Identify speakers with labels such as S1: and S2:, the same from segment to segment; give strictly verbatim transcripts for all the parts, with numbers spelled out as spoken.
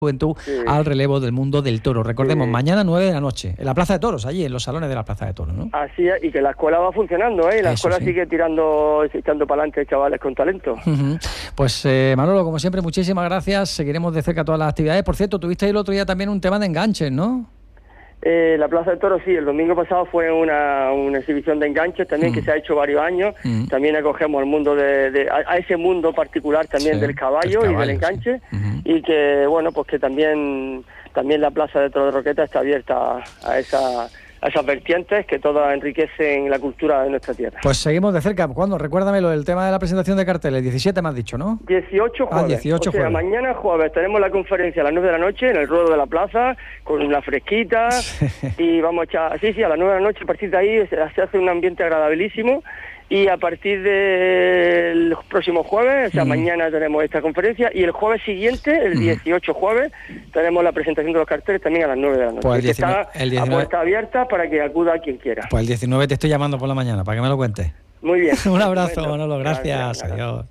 S1: Juventud sí. al relevo del mundo del toro. Recordemos, sí. mañana nueve de la noche, en la Plaza de Toros, allí, en los salones de la Plaza de Toros, ¿no? Así es, y que la escuela va funcionando, ¿eh? La Eso escuela sí. sigue tirando, echando para adelante chavales con talento. Uh-huh. Pues, eh, Manolo, como siempre, muchísimas gracias. Seguiremos de cerca todas las actividades. Por cierto, tuviste el otro día también un tema de enganches, ¿no? Eh, la Plaza de Toros, sí, el domingo pasado fue una, una exhibición de enganches también mm. que se ha hecho varios años. Mm. También acogemos al mundo de, de a, a ese mundo particular también sí, del caballo, caballo y del enganche. Sí. Uh-huh. Y que, bueno, pues que también también la Plaza de Toros de Roqueta está abierta a esa... a esas vertientes que todas enriquecen la cultura de nuestra tierra. Pues seguimos de cerca. ¿Cuándo? Recuérdamelo, el tema de la presentación de carteles. diecisiete me has dicho, ¿no? dieciocho jueves. Ah, dieciocho o sea, jueves. Mañana jueves tenemos la conferencia a las nueve de la noche en el ruedo de la plaza, con una fresquita, y vamos a echar... Sí, sí, a las nueve de la noche, a partir de ahí se hace un ambiente agradabilísimo. Y a partir del próximo jueves, o sea, mm. mañana tenemos esta conferencia, y el jueves siguiente, el dieciocho jueves, tenemos la presentación de los carteles también a las nueve de la noche. Pues el diecinueve, está el diecinueve... a puerta abierta para que acuda quien quiera. Pues el diecinueve te estoy llamando por la mañana, para que me lo cuentes. Muy bien. Un abrazo, Manolo, gracias. gracias. Adiós.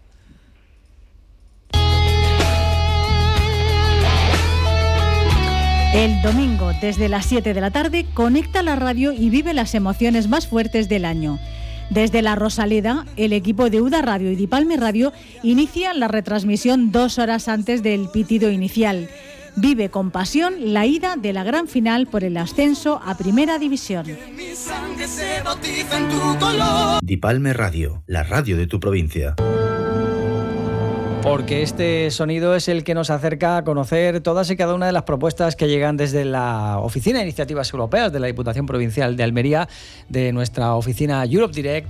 S2: El domingo, desde las siete de la tarde, conecta la radio y vive las emociones más fuertes del año. Desde la Rosaleda, el equipo de Uda Radio y Dipalme Radio inicia la retransmisión dos horas antes del pitido inicial. Vive con pasión la ida de la gran final por el ascenso a Primera División.
S3: Dipalme Radio, la radio de tu provincia.
S1: Porque este sonido es el que nos acerca a conocer todas y cada una de las propuestas que llegan desde la Oficina de Iniciativas Europeas de la Diputación Provincial de Almería, de nuestra oficina Europe Direct.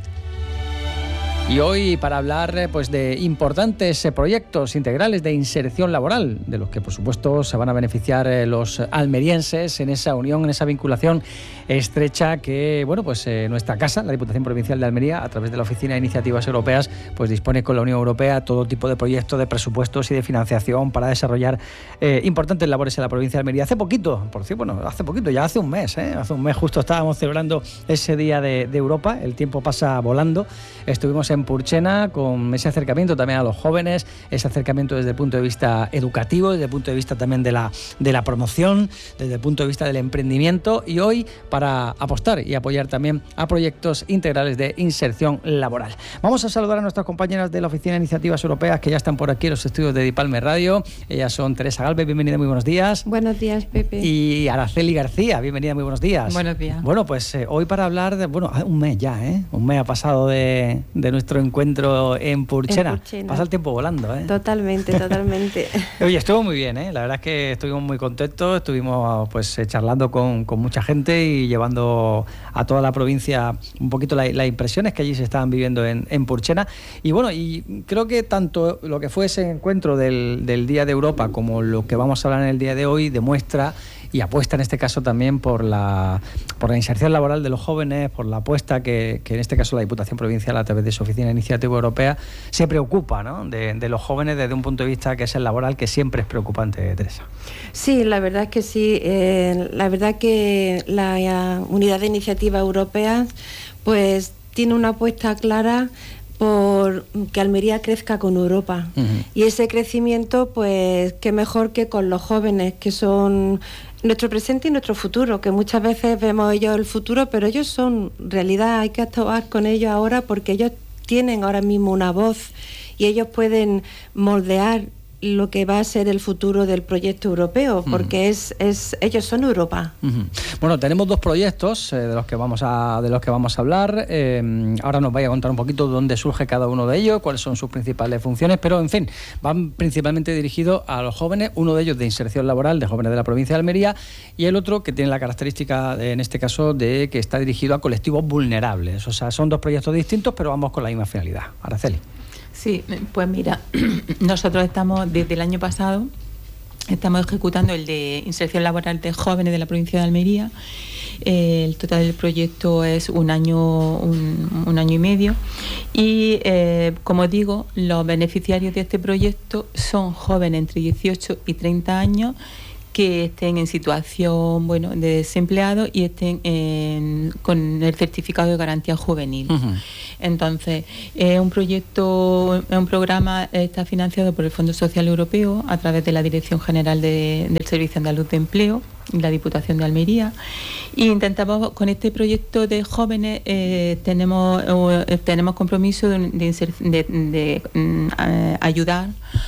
S1: Y hoy para hablar pues, de importantes proyectos integrales de inserción laboral, de los que por supuesto se van a beneficiar los almerienses en esa unión, en esa vinculación estrecha que bueno pues eh, nuestra casa, la Diputación Provincial de Almería, a través de la Oficina de Iniciativas Europeas, pues dispone con la Unión Europea todo tipo de proyectos, de presupuestos y de financiación para desarrollar eh, importantes labores en la provincia de Almería. Hace poquito, por cierto, bueno, hace poquito, ya hace un mes, ¿eh? hace un mes justo estábamos celebrando ese Día de, de Europa, el tiempo pasa volando, estuvimos en Purchena con ese acercamiento también a los jóvenes, ese acercamiento desde el punto de vista educativo, desde el punto de vista también de la, de la promoción, desde el punto de vista del emprendimiento, y hoy para apostar y apoyar también a proyectos integrales de inserción laboral. Vamos a saludar a nuestras compañeras de la Oficina de Iniciativas Europeas que ya están por aquí en los estudios de Dipalme Radio. Ellas son Teresa Galvez, bienvenida, muy buenos días.
S4: Buenos días, Pepe.
S1: Y Araceli García, bienvenida, muy buenos días.
S4: Buenos días.
S1: Bueno, pues eh, hoy para hablar de, bueno, un mes ya, ¿eh? Un mes ha pasado de, de nuestro encuentro en Purchena. en Purchena. Pasa el tiempo volando, ¿eh?
S4: Totalmente, totalmente.
S1: Oye, estuvo muy bien, ¿eh? La verdad es que estuvimos muy contentos, estuvimos pues charlando con, con mucha gente y llevando a toda la provincia un poquito las la impresiones que allí se estaban viviendo en, en Purchena. Y bueno, y creo que tanto lo que fue ese encuentro del, del Día de Europa como lo que vamos a hablar en el día de hoy demuestra y apuesta en este caso también por la, por la inserción laboral de los jóvenes, por la apuesta que, que en este caso la Diputación Provincial a través de su Oficina de Iniciativa Europea se preocupa, ¿no? de, de los jóvenes desde un punto de vista que es el laboral, que siempre es preocupante, Teresa.
S4: Sí, la verdad es que sí. Eh, la verdad que la uh, Unidad de Iniciativa Europea pues tiene una apuesta clara por que Almería crezca con Europa. Uh-huh. Y ese crecimiento, pues, qué mejor que con los jóvenes, que son nuestro presente y nuestro futuro, que muchas veces vemos ellos el futuro, pero ellos son realidad, hay que actuar con ellos ahora porque ellos tienen ahora mismo una voz y ellos pueden moldear lo que va a ser el futuro del proyecto europeo, porque uh-huh. es, es ellos son Europa.
S1: Uh-huh. Bueno, tenemos dos proyectos eh, de los que vamos a de los que vamos a hablar. Eh, ahora nos vaya a contar un poquito dónde surge cada uno de ellos, cuáles son sus principales funciones, pero en fin, van principalmente dirigidos a los jóvenes, uno de ellos de inserción laboral de jóvenes de la provincia de Almería y el otro que tiene la característica, de, en este caso, de que está dirigido a colectivos vulnerables. O sea, son dos proyectos distintos, pero ambos con la misma finalidad. Araceli.
S5: Sí, pues mira, nosotros estamos desde el año pasado, estamos ejecutando el de inserción laboral de jóvenes de la provincia de Almería. Eh, el total del proyecto es un año, un, un año y medio y eh, como digo, los beneficiarios de este proyecto son jóvenes entre dieciocho y treinta años que estén en situación, bueno, de desempleado y estén en, con el certificado de garantía juvenil. Uh-huh. Entonces, es un proyecto, es un programa, está financiado por el Fondo Social Europeo a través de la Dirección General de, del Servicio Andaluz de Empleo y la Diputación de Almería, y intentamos con este proyecto de jóvenes eh, tenemos eh, tenemos compromiso de, de, de, de eh, ayudar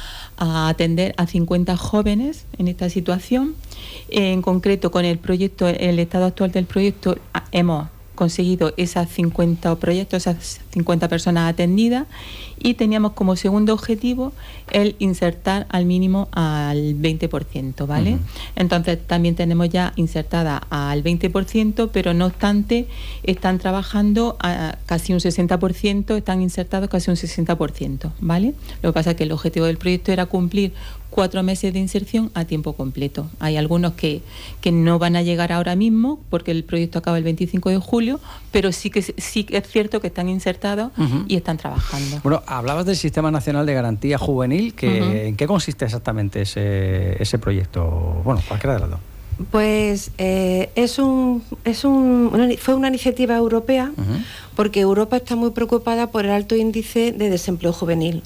S5: a atender a cincuenta jóvenes en esta situación. En concreto, con el proyecto, el estado actual del proyecto, hemos conseguido esas cincuenta proyectos, esas cincuenta personas atendidas, y teníamos como segundo objetivo el insertar al mínimo al veinte por ciento, ¿vale? Uh-huh. Entonces también tenemos ya insertada al veinte por ciento, pero no obstante están trabajando a casi un sesenta por ciento, están insertados casi un sesenta por ciento, ¿vale? Lo que pasa es que el objetivo del proyecto era cumplir cuatro meses de inserción a tiempo completo. Hay algunos que, que no van a llegar ahora mismo porque el proyecto acaba el veinticinco de julio, pero sí que sí es cierto que están insertados uh-huh. y están trabajando.
S1: Bueno, hablabas del Sistema Nacional de Garantía Juvenil, que, uh-huh. ¿en qué consiste exactamente ese, ese proyecto? Bueno, cualquiera de las dos.
S4: Pues eh, es un, es un, una, fue una iniciativa europea, uh-huh. porque Europa está muy preocupada por el alto índice de desempleo juvenil.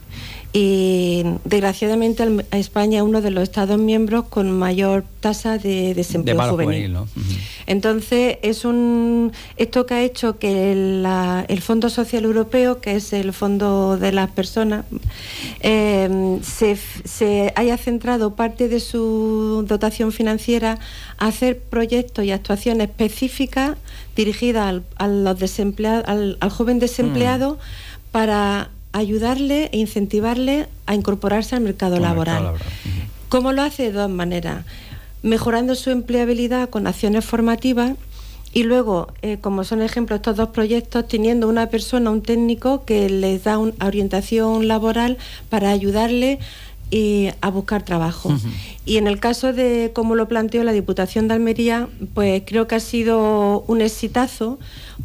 S4: Y desgraciadamente España es uno de los Estados miembros con mayor tasa de desempleo
S1: de
S4: juvenil.
S1: juvenil, ¿no? Uh-huh.
S4: Entonces, es un esto que ha hecho que la, el Fondo Social Europeo, que es el fondo de las personas, eh, se, se haya centrado parte de su dotación financiera a hacer proyectos y actuaciones específicas dirigidas al, a los desempleados, al, al joven desempleado, uh-huh. para ayudarle e incentivarle a incorporarse al mercado laboral. Mercado laboral. Uh-huh. ¿Cómo lo hace? De dos maneras. Mejorando su empleabilidad con acciones formativas y luego, eh, como son ejemplos estos dos proyectos, teniendo una persona, un técnico que les da una orientación laboral para ayudarle y a buscar trabajo. Uh-huh. Y en el caso de cómo lo planteó la Diputación de Almería, pues creo que ha sido un exitazo,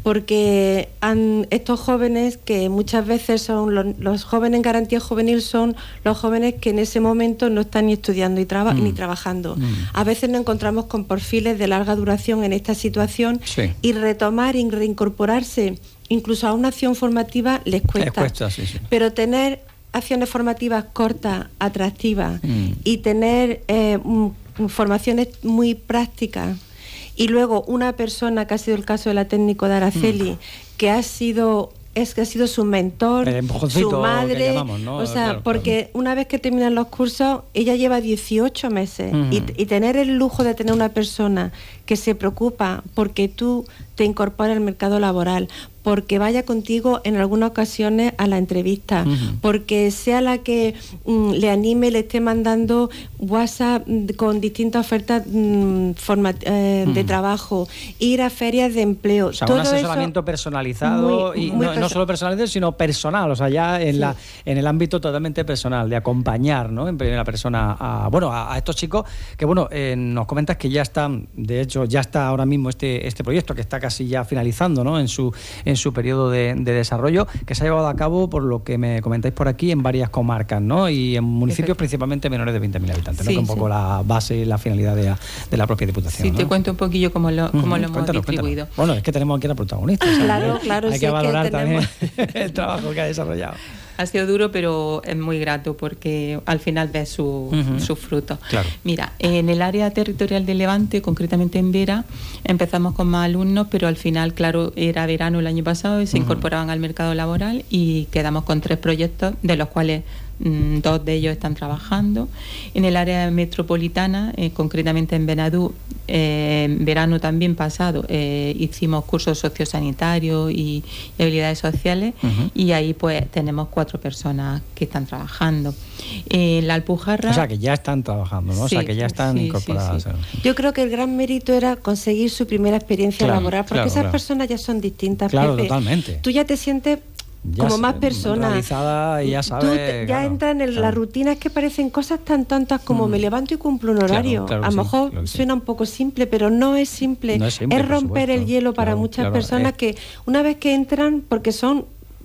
S4: porque han, estos jóvenes, que muchas veces son los, los jóvenes en garantía juvenil, son los jóvenes que en ese momento no están ni estudiando y traba, mm. ni trabajando. Mm. A veces nos encontramos con perfiles de larga duración en esta situación, sí. y retomar y reincorporarse incluso a una acción formativa les cuesta. Les cuesta, sí, sí. Pero tener acciones formativas cortas, atractivas, mm. y tener eh, formaciones muy prácticas, y luego una persona, que ha sido el caso de la técnico de Araceli, mm. que ha sido es que ha sido su mentor, su madre, llamamos, ¿no? O sea, claro, porque claro. una vez que terminan los cursos, ella lleva dieciocho meses, uh-huh. y, y tener el lujo de tener una persona que se preocupa porque tú te incorpores al mercado laboral, porque vaya contigo en algunas ocasiones a la entrevista, uh-huh. porque sea la que mm, le anime, le esté mandando WhatsApp con distintas ofertas mm, forma, eh, uh-huh. de trabajo, ir a ferias de empleo.
S1: O sea,
S4: todo
S1: un asesoramiento eso personalizado, muy, y muy no, perso- no solo personalizado, sino personal, o sea, ya en, sí. la, en el ámbito totalmente personal, de acompañar, ¿no?, en primera persona a, bueno, a, a estos chicos que, bueno, eh, nos comentas que ya están, de hecho, ya está ahora mismo este, este proyecto, que está casi ya finalizando, ¿no?, en su en su periodo de, de desarrollo, que se ha llevado a cabo, por lo que me comentáis por aquí, en varias comarcas, ¿no?, y en municipios principalmente menores de veinte mil habitantes, sí, ¿no?, que un poco sí. la base y la finalidad de la, de la propia Diputación.
S5: Sí,
S1: ¿no?
S5: te cuento un poquillo cómo lo, cómo uh-huh. lo hemos cuéntanos, distribuido.
S1: Cuéntanos. Bueno, es que tenemos aquí a la protagonista. ¿sabes?
S4: Claro, claro.
S1: Hay
S4: sí
S1: que valorar
S4: que tenemos...
S1: también el trabajo que ha desarrollado.
S5: Ha sido duro, pero es muy grato porque al final ves su, uh-huh. sus frutos.
S1: Claro.
S5: Mira, en el área territorial de Levante, concretamente en Vera, empezamos con más alumnos, pero al final, claro, era verano el año pasado y se uh-huh. incorporaban al mercado laboral, y quedamos con tres proyectos, de los cuales mmm, dos de ellos están trabajando. En el área metropolitana, eh, concretamente en Benadú, eh, en verano también pasado, eh, hicimos cursos sociosanitarios y, y habilidades sociales, uh-huh. y ahí pues tenemos cuatro personas que están trabajando. En la Alpujarra...
S1: O sea, que ya están trabajando, ¿no? Sí, o sea, que ya están sí, incorporadas.
S5: Sí, sí.
S4: Yo creo que el gran mérito era conseguir su primera experiencia claro, laboral, porque claro, esas claro. personas ya son distintas.
S1: Claro,
S4: Pepe.
S1: Totalmente.
S4: Tú ya te sientes... Ya como más personas,
S1: y ya sabes,
S4: tú te, ya claro, entran en claro. la rutina, es que parecen cosas tan tontas como mm. me levanto y cumplo un horario. Claro, claro, a lo mejor sí, claro suena sí. un poco simple, pero no es simple, no es, simple, es romper el hielo para claro, muchas claro, personas eh. que una vez que entran, porque son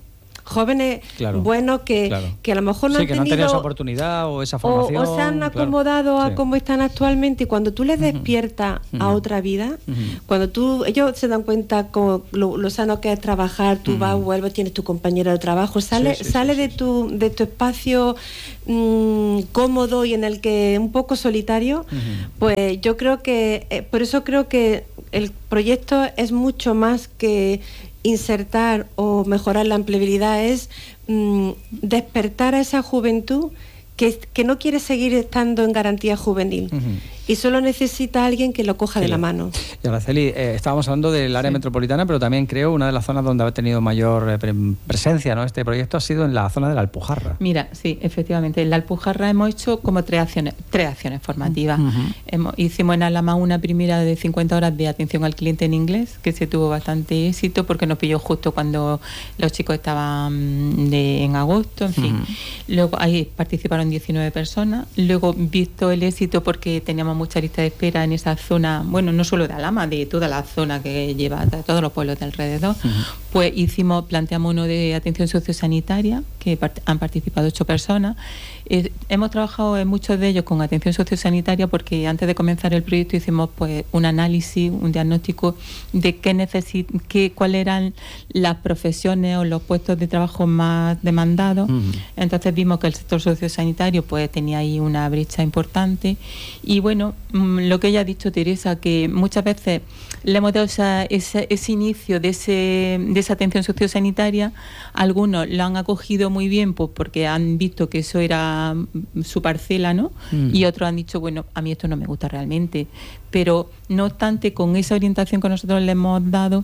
S4: jóvenes claro, buenos que, claro. que a lo mejor no
S1: sí,
S4: han
S1: que
S4: tenido...
S1: no han tenido esa oportunidad o esa formación.
S4: O, o se han acomodado claro. a sí. cómo están actualmente, y cuando tú les despiertas uh-huh. a otra vida, uh-huh. cuando tú ellos se dan cuenta como lo, lo sano que es trabajar, tú uh-huh. vas, vuelves, tienes tu compañero de trabajo, sale, sí, sí, sale sí, de, sí. Tu, de tu espacio mmm, cómodo y en el que un poco solitario, uh-huh. pues yo creo que, eh, por eso creo que el proyecto es mucho más que insertar o mejorar la empleabilidad, es mmm, despertar a esa juventud que, que no quiere seguir estando en garantía juvenil uh-huh. y solo necesita a alguien que lo coja sí. de la mano.
S1: Y Araceli, eh, estábamos hablando del área sí. metropolitana, pero también creo una de las zonas donde ha tenido mayor eh, pre- presencia, ¿no? Este proyecto ha sido en la zona de la Alpujarra.
S5: Mira, sí, efectivamente, en la Alpujarra hemos hecho como tres acciones, tres acciones formativas. Uh-huh. Hemos, hicimos en Alama una primera de cincuenta horas de atención al cliente en inglés, que se tuvo bastante éxito porque nos pilló justo cuando los chicos estaban de, en agosto, en fin. Uh-huh. Luego ahí participaron diecinueve personas. Luego, visto el éxito, porque teníamos mucha lista de espera en esa zona, bueno, no solo de Alama, de toda la zona que lleva, de todos los pueblos de alrededor, uh-huh. pues hicimos, planteamos uno de atención sociosanitaria, que part- han participado ocho personas. Eh, hemos trabajado en muchos de ellos con atención sociosanitaria porque antes de comenzar el proyecto hicimos pues un análisis, un diagnóstico de qué necesit- qué, cuáles eran las profesiones o los puestos de trabajo más demandados. Uh-huh. Entonces vimos que el sector sociosanitario pues tenía ahí una brecha importante y bueno, lo que ella ha dicho Teresa, que muchas veces le hemos dado esa, ese, ese inicio de, ese, de esa atención sociosanitaria, algunos lo han acogido muy bien pues porque han visto que eso era su parcela, ¿no? Mm. Y otros han dicho, bueno, a mí esto no me gusta realmente. Pero no obstante, con esa orientación que nosotros le hemos dado,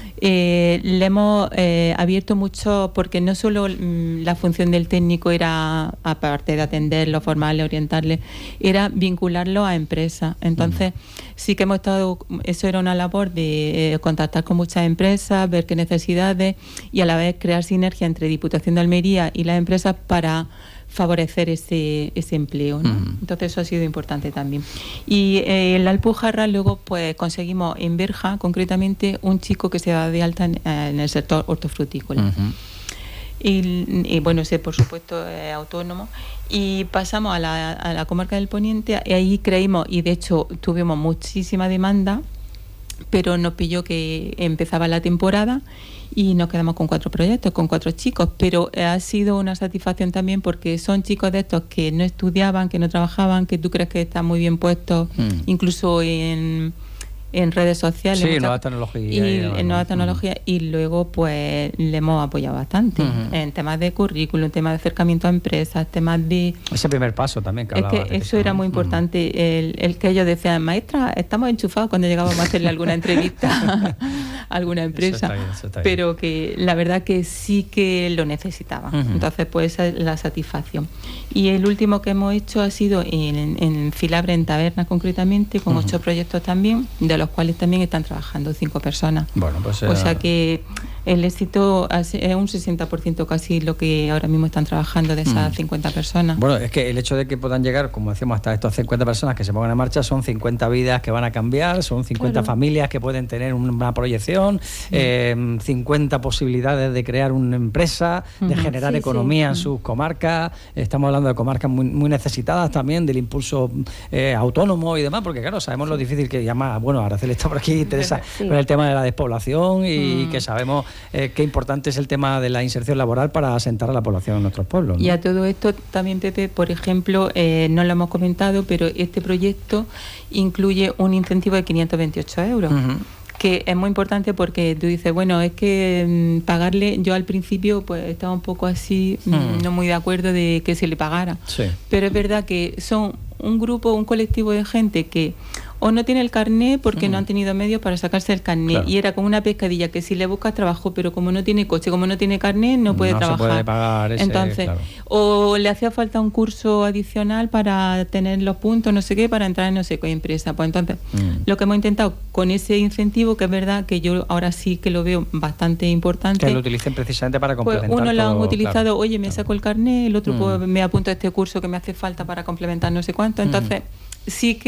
S5: eh, le hemos eh, abierto mucho, porque no solo mm, la función del técnico era, aparte de atenderlo, formarle, orientarle, era vincularlo a empresas. Entonces, mm. sí que hemos estado, eso era una labor de eh, contactar con muchas empresas, ver qué necesidades y a la vez crear sinergia entre Diputación de Almería y las empresas para favorecer ese, ese empleo, ¿no? Uh-huh. Entonces eso ha sido importante también. Y eh, en la Alpujarra luego pues conseguimos en Berja concretamente un chico que se da de alta en, en el sector hortofrutícola. Uh-huh. Y, y bueno, ese por supuesto es autónomo. Y pasamos a la, a la comarca del Poniente y ahí creímos, y de hecho tuvimos muchísima demanda, pero nos pilló que empezaba la temporada y nos quedamos con cuatro proyectos, con cuatro chicos, pero ha sido una satisfacción también porque son chicos de estos que no estudiaban, que no trabajaban, que tú crees que están muy bien puestos, mm. incluso en, en redes sociales.
S1: Sí,
S5: muchas,
S1: nueva tecnología.
S5: Y, y en nueva tecnología, uh-huh. y luego pues le hemos apoyado bastante uh-huh. en temas de currículum, en temas de acercamiento a empresas, temas de...
S1: Ese primer paso también que hablaba.
S5: Es que eso era muy importante, uh-huh. el, el que ellos decían, maestra, estamos enchufados cuando llegábamos a hacerle alguna entrevista a alguna empresa, eso está bien, eso está bien. Pero que la verdad que sí que lo necesitaban. Uh-huh. Entonces pues esa es la satisfacción. Y el último que hemos hecho ha sido en, en Filabre, en Tabernas concretamente, con uh-huh. ocho proyectos también, de los cuales también están trabajando cinco personas.
S1: Bueno, pues,
S5: o sea que el éxito es un sesenta por ciento casi lo que ahora mismo están trabajando de esas mm. cincuenta personas.
S1: Bueno, es que el hecho de que puedan llegar, como decíamos, hasta estas cincuenta personas que se pongan en marcha, son cincuenta vidas que van a cambiar, son cincuenta claro. familias que pueden tener una proyección, sí. eh, cincuenta posibilidades de crear una empresa, de uh-huh. generar sí, economía sí. en sus comarcas. Estamos hablando de comarcas muy, muy necesitadas también del impulso eh, autónomo y demás, porque claro, sabemos sí. lo difícil que llama, bueno, Araceli está por aquí, Teresa, sí. con el tema de la despoblación y mm. que sabemos eh, qué importante es el tema de la inserción laboral para asentar a la población en nuestros pueblos, ¿no?
S5: Y a todo esto también, Pepe, por ejemplo, eh, no lo hemos comentado, pero este proyecto incluye un incentivo de quinientos veintiocho euros. Uh-huh. Que es muy importante porque tú dices, bueno, es que mmm, pagarle, yo al principio pues estaba un poco así, mm. no muy de acuerdo de que se le pagara. Sí. Pero es verdad que son un grupo, un colectivo de gente que o no tiene el carné porque mm. no han tenido medios para sacarse el carné. Claro. Y era como una pescadilla que si le buscas trabajo, pero como no tiene coche, como no tiene carné, no puede no trabajar.
S1: Se puede pagar ese,
S5: entonces,
S1: claro.
S5: o le hacía falta un curso adicional para tener los puntos, no sé qué, para entrar en no sé qué empresa. Pues entonces, mm. lo que hemos intentado con ese incentivo, que es verdad que yo ahora sí que lo veo bastante importante.
S1: Que lo utilicen precisamente para complementar.
S5: Pues uno lo han
S1: todo,
S5: utilizado,
S1: claro,
S5: oye, me
S1: claro.
S5: saco el carné, el otro
S1: mm.
S5: pues me apunto a este curso que me hace falta para complementar no sé cuánto. Entonces, mm. sí que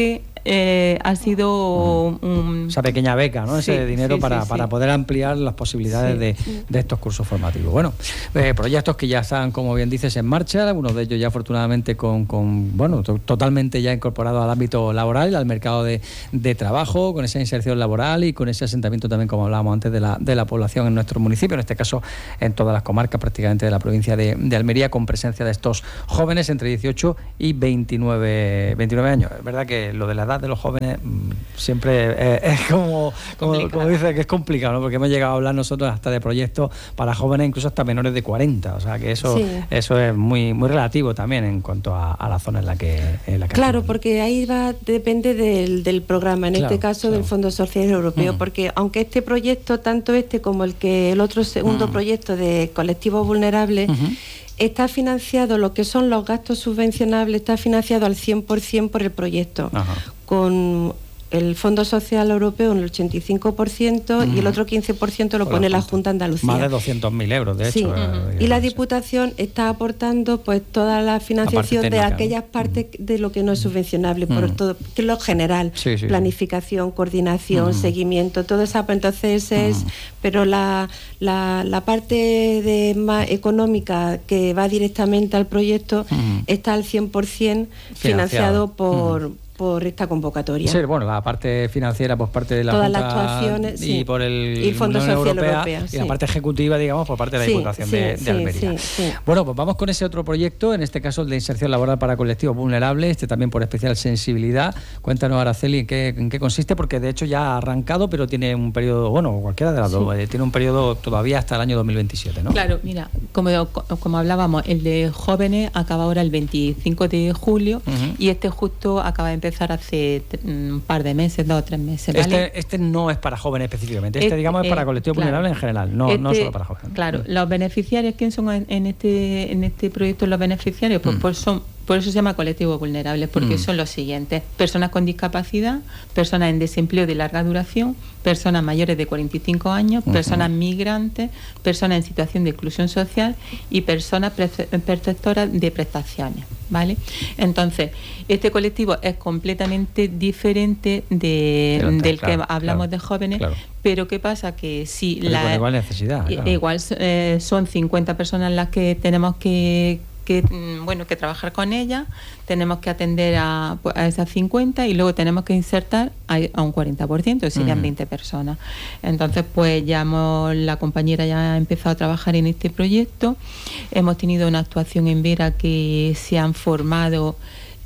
S5: eh, ha sido
S1: mm.
S5: un...
S1: esa pequeña beca, ¿no? Ese
S5: sí,
S1: dinero
S5: sí,
S1: para,
S5: sí,
S1: para
S5: sí.
S1: poder ampliar las posibilidades sí. de, de estos cursos formativos. Bueno, eh, proyectos que ya están, como bien dices, en marcha, algunos de ellos ya afortunadamente con, con bueno, to- totalmente ya incorporados al ámbito laboral, al mercado de, de trabajo, con esa inserción laboral y con ese asentamiento también, como hablábamos antes, de la, de la población en nuestro municipio, en este caso en todas las comarcas prácticamente de la provincia de, de Almería, con presencia de estos jóvenes entre dieciocho y veintinueve, veintinueve años. Es verdad que lo de la edad de los jóvenes mmm, siempre es, es como, como, como dice, que es complicado, ¿no? Porque hemos llegado a hablar nosotros hasta de proyectos para jóvenes incluso hasta menores de cuarenta, o sea que eso sí. eso es muy muy relativo también en cuanto a, a la zona en la que en la que
S4: claro,
S1: estamos.
S4: Porque ahí va depende del, del programa, en claro, este caso claro. del Fondo Social Europeo, mm. porque aunque este proyecto, tanto este como el que el otro segundo mm. proyecto de colectivos vulnerables, uh-huh. está financiado, lo que son los gastos subvencionables, está financiado al cien por ciento por el proyecto, Ajá. con el Fondo Social Europeo en el ochenta y cinco por ciento uh-huh. y el otro quince por ciento lo pone la Junta de Andalucía.
S1: Más de doscientos mil euros, de hecho.
S4: Sí.
S1: Uh-huh.
S4: Y la Diputación está aportando pues toda la financiación la técnica, de aquellas ¿no? partes uh-huh. de lo que no es subvencionable, uh-huh. por todo, que es lo general, sí, sí, planificación, sí. coordinación, uh-huh. seguimiento, todo eso, entonces es, uh-huh. pero la, la, la parte de más económica que va directamente al proyecto uh-huh. está al cien por ciento financiado, financiado por... Uh-huh. por esta convocatoria.
S1: Sí, bueno, la parte financiera por parte de la
S4: Todas
S1: Junta
S4: las actuaciones,
S1: y
S4: sí.
S1: por el
S4: y el Fondo Social
S1: Europea,
S4: Europea, sí.
S1: y la parte ejecutiva, digamos, por parte de la
S4: sí,
S1: Diputación
S4: sí,
S1: de,
S4: sí,
S1: de Almería.
S4: Sí, sí.
S1: Bueno, pues vamos con ese otro proyecto, en este caso el de inserción laboral para colectivos vulnerables, este también por especial sensibilidad. Cuéntanos, Araceli, en qué, en qué consiste, porque de hecho ya ha arrancado, pero tiene un periodo, bueno, cualquiera de las sí. dos, tiene un periodo todavía hasta el año dos mil veintisiete, ¿no?
S5: Claro, mira, como, como hablábamos, el de jóvenes acaba ahora el veinticinco de julio uh-huh. y este justo acaba de empezar hace un par de meses, dos o tres meses, ¿vale?
S1: Este, este no es para jóvenes específicamente, este, este digamos es para colectivos
S5: claro,
S1: vulnerables en general, no,
S5: este,
S1: no solo para jóvenes.
S5: Claro, mm. los beneficiarios, ¿quién son en, en este en este proyecto los beneficiarios? Pues, mm. pues son, por eso se llama colectivos vulnerables, porque mm. son los siguientes: personas con discapacidad, personas en desempleo de larga duración, personas mayores de cuarenta y cinco años, uh-huh. personas migrantes, personas en situación de exclusión social y personas perceptoras de prestaciones, ¿vale? Entonces, este colectivo es completamente diferente de, Pero, del claro, que hablamos claro, de jóvenes, claro. pero ¿qué pasa? Que si
S1: Pero
S5: la...
S1: con igual necesidad. Claro.
S5: Igual eh, son cincuenta personas las que tenemos que... que bueno que trabajar con ella, tenemos que atender a, a esas cincuenta y luego tenemos que insertar a, a un cuarenta por ciento, serían uh-huh. veinte personas. Entonces pues ya hemos, la compañera ya ha empezado a trabajar en este proyecto, hemos tenido una actuación en Vera que se han formado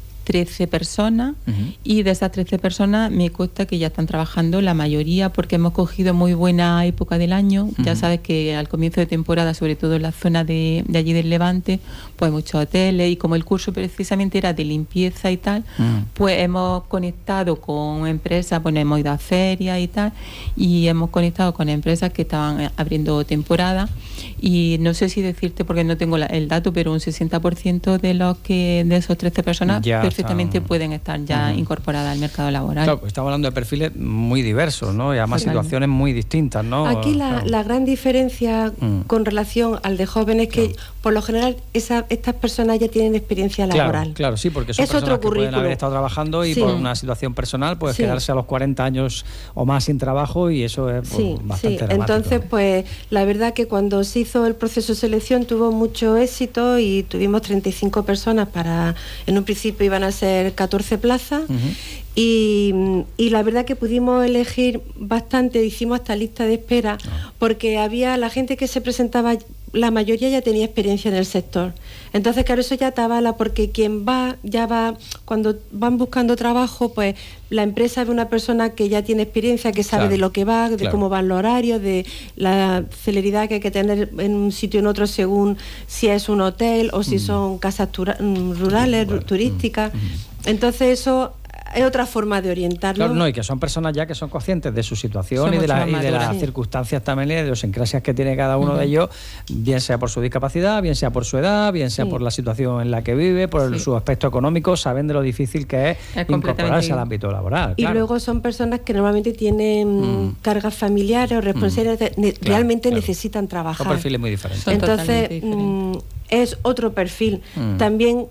S5: trece personas uh-huh. y de esas trece personas me consta que ya están trabajando la mayoría, porque hemos cogido muy buena época del año. Uh-huh. Ya sabes que al comienzo de temporada, sobre todo en la zona de, de allí del Levante, pues hay muchos hoteles, y como el curso precisamente era de limpieza y tal, uh-huh. pues hemos conectado con empresas, bueno, hemos ido a ferias y tal, y hemos conectado con empresas que estaban abriendo temporada, y no sé si decirte, porque no tengo la, el dato, pero un sesenta por ciento de los que de esos trece personas ya perfectamente están... pueden estar ya uh-huh. incorporadas al mercado laboral.
S1: Claro, pues estamos hablando de perfiles muy diversos, ¿no? Y además claro. situaciones muy distintas, ¿no?
S4: Aquí la,
S1: claro.
S4: la gran diferencia uh-huh. con relación al de jóvenes es que claro. por lo general esa, estas personas ya tienen experiencia laboral.
S1: Claro, claro, sí, porque son
S4: es
S1: personas
S4: otro
S1: que
S4: currículum.
S1: pueden haber estado trabajando y sí. por una situación personal pues sí. quedarse a los cuarenta años o más sin trabajo, y eso es pues,
S4: sí,
S1: bastante
S4: sí.
S1: dramático.
S4: Entonces, pues la verdad que cuando se hizo el proceso de selección tuvo mucho éxito y tuvimos treinta y cinco personas para, en un principio iban a ser catorce plazas. Uh-huh. Y, y la verdad que pudimos elegir bastante, hicimos hasta lista de espera, oh. porque había la gente que se presentaba, la mayoría ya tenía experiencia en el sector. Entonces, claro, eso ya te avala, porque quien va, ya va, cuando van buscando trabajo, pues la empresa ve una persona que ya tiene experiencia, que sabe claro. de lo que va, de claro. cómo van los horarios, de la celeridad que hay que tener en un sitio o en otro según si es un hotel o si mm. son casas tura- rurales, bueno. turísticas. Mm. Entonces eso... es otra forma de orientarlo.
S1: Claro, no, y que son personas ya que son conscientes de su situación y de, la, y de las sí. circunstancias también, y de idiosincrasias que tiene cada uno uh-huh. de ellos, bien sea por su discapacidad, bien sea por su edad, bien sea sí. por la situación en la que vive, por sí. su aspecto económico, saben de lo difícil que es, es incorporarse al ámbito laboral.
S4: Y
S1: claro.
S4: luego son personas que normalmente tienen mm. cargas familiares o responsabilidades, mm. ne- claro, realmente claro. necesitan trabajar.
S1: Son perfiles muy diferentes.
S4: Son Entonces, diferentes. Mm, es otro perfil. Mm. También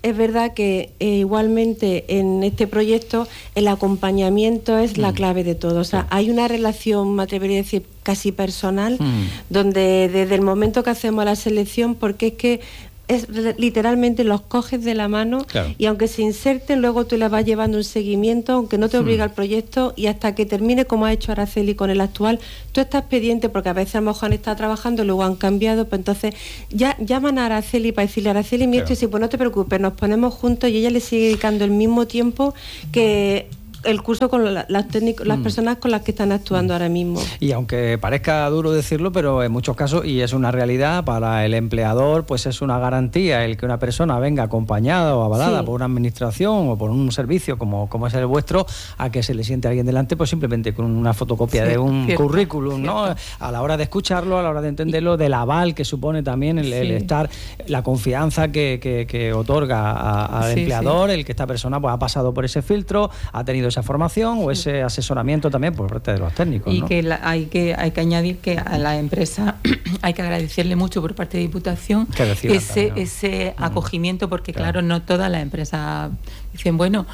S4: es verdad que eh, igualmente en este proyecto el acompañamiento es mm. la clave de todo. O sea, sí. hay una relación, me atrevería a decir, casi personal, mm. donde desde el momento que hacemos la selección, porque es que es literalmente los coges de la mano, claro. y aunque se inserten, luego tú les vas llevando un seguimiento, aunque no te obliga hmm. el proyecto, y hasta que termine, como ha hecho Araceli con el actual, tú estás pendiente, porque a veces a lo mejor han estado trabajando, luego han cambiado, pues entonces ya llaman a Araceli para decirle, Araceli, mi esto, y si pues no te preocupes, nos ponemos juntos, y ella le sigue dedicando el mismo tiempo que el curso con la, las, técnico, las mm. personas con las que están actuando ahora mismo.
S1: Y aunque parezca duro decirlo, pero en muchos casos, y es una realidad, para el empleador pues es una garantía el que una persona venga acompañada o avalada sí. por una administración o por un servicio como, como es el vuestro, a que se le siente alguien delante, pues simplemente con una fotocopia sí, de un cierto, currículum, cierto. ¿no? A la hora de escucharlo, a la hora de entenderlo, del aval que supone también el, sí. el estar, la confianza que, que, que otorga al sí, empleador, sí. el que esta persona pues ha pasado por ese filtro, ha tenido esa formación o ese asesoramiento también por parte de los técnicos.
S5: Y
S1: ¿no?
S5: que la, hay que hay que añadir que a la empresa hay que agradecerle mucho por parte de Diputación ese, también, ¿no? ese mm. acogimiento, porque claro. claro, no todas las empresas dicen, bueno,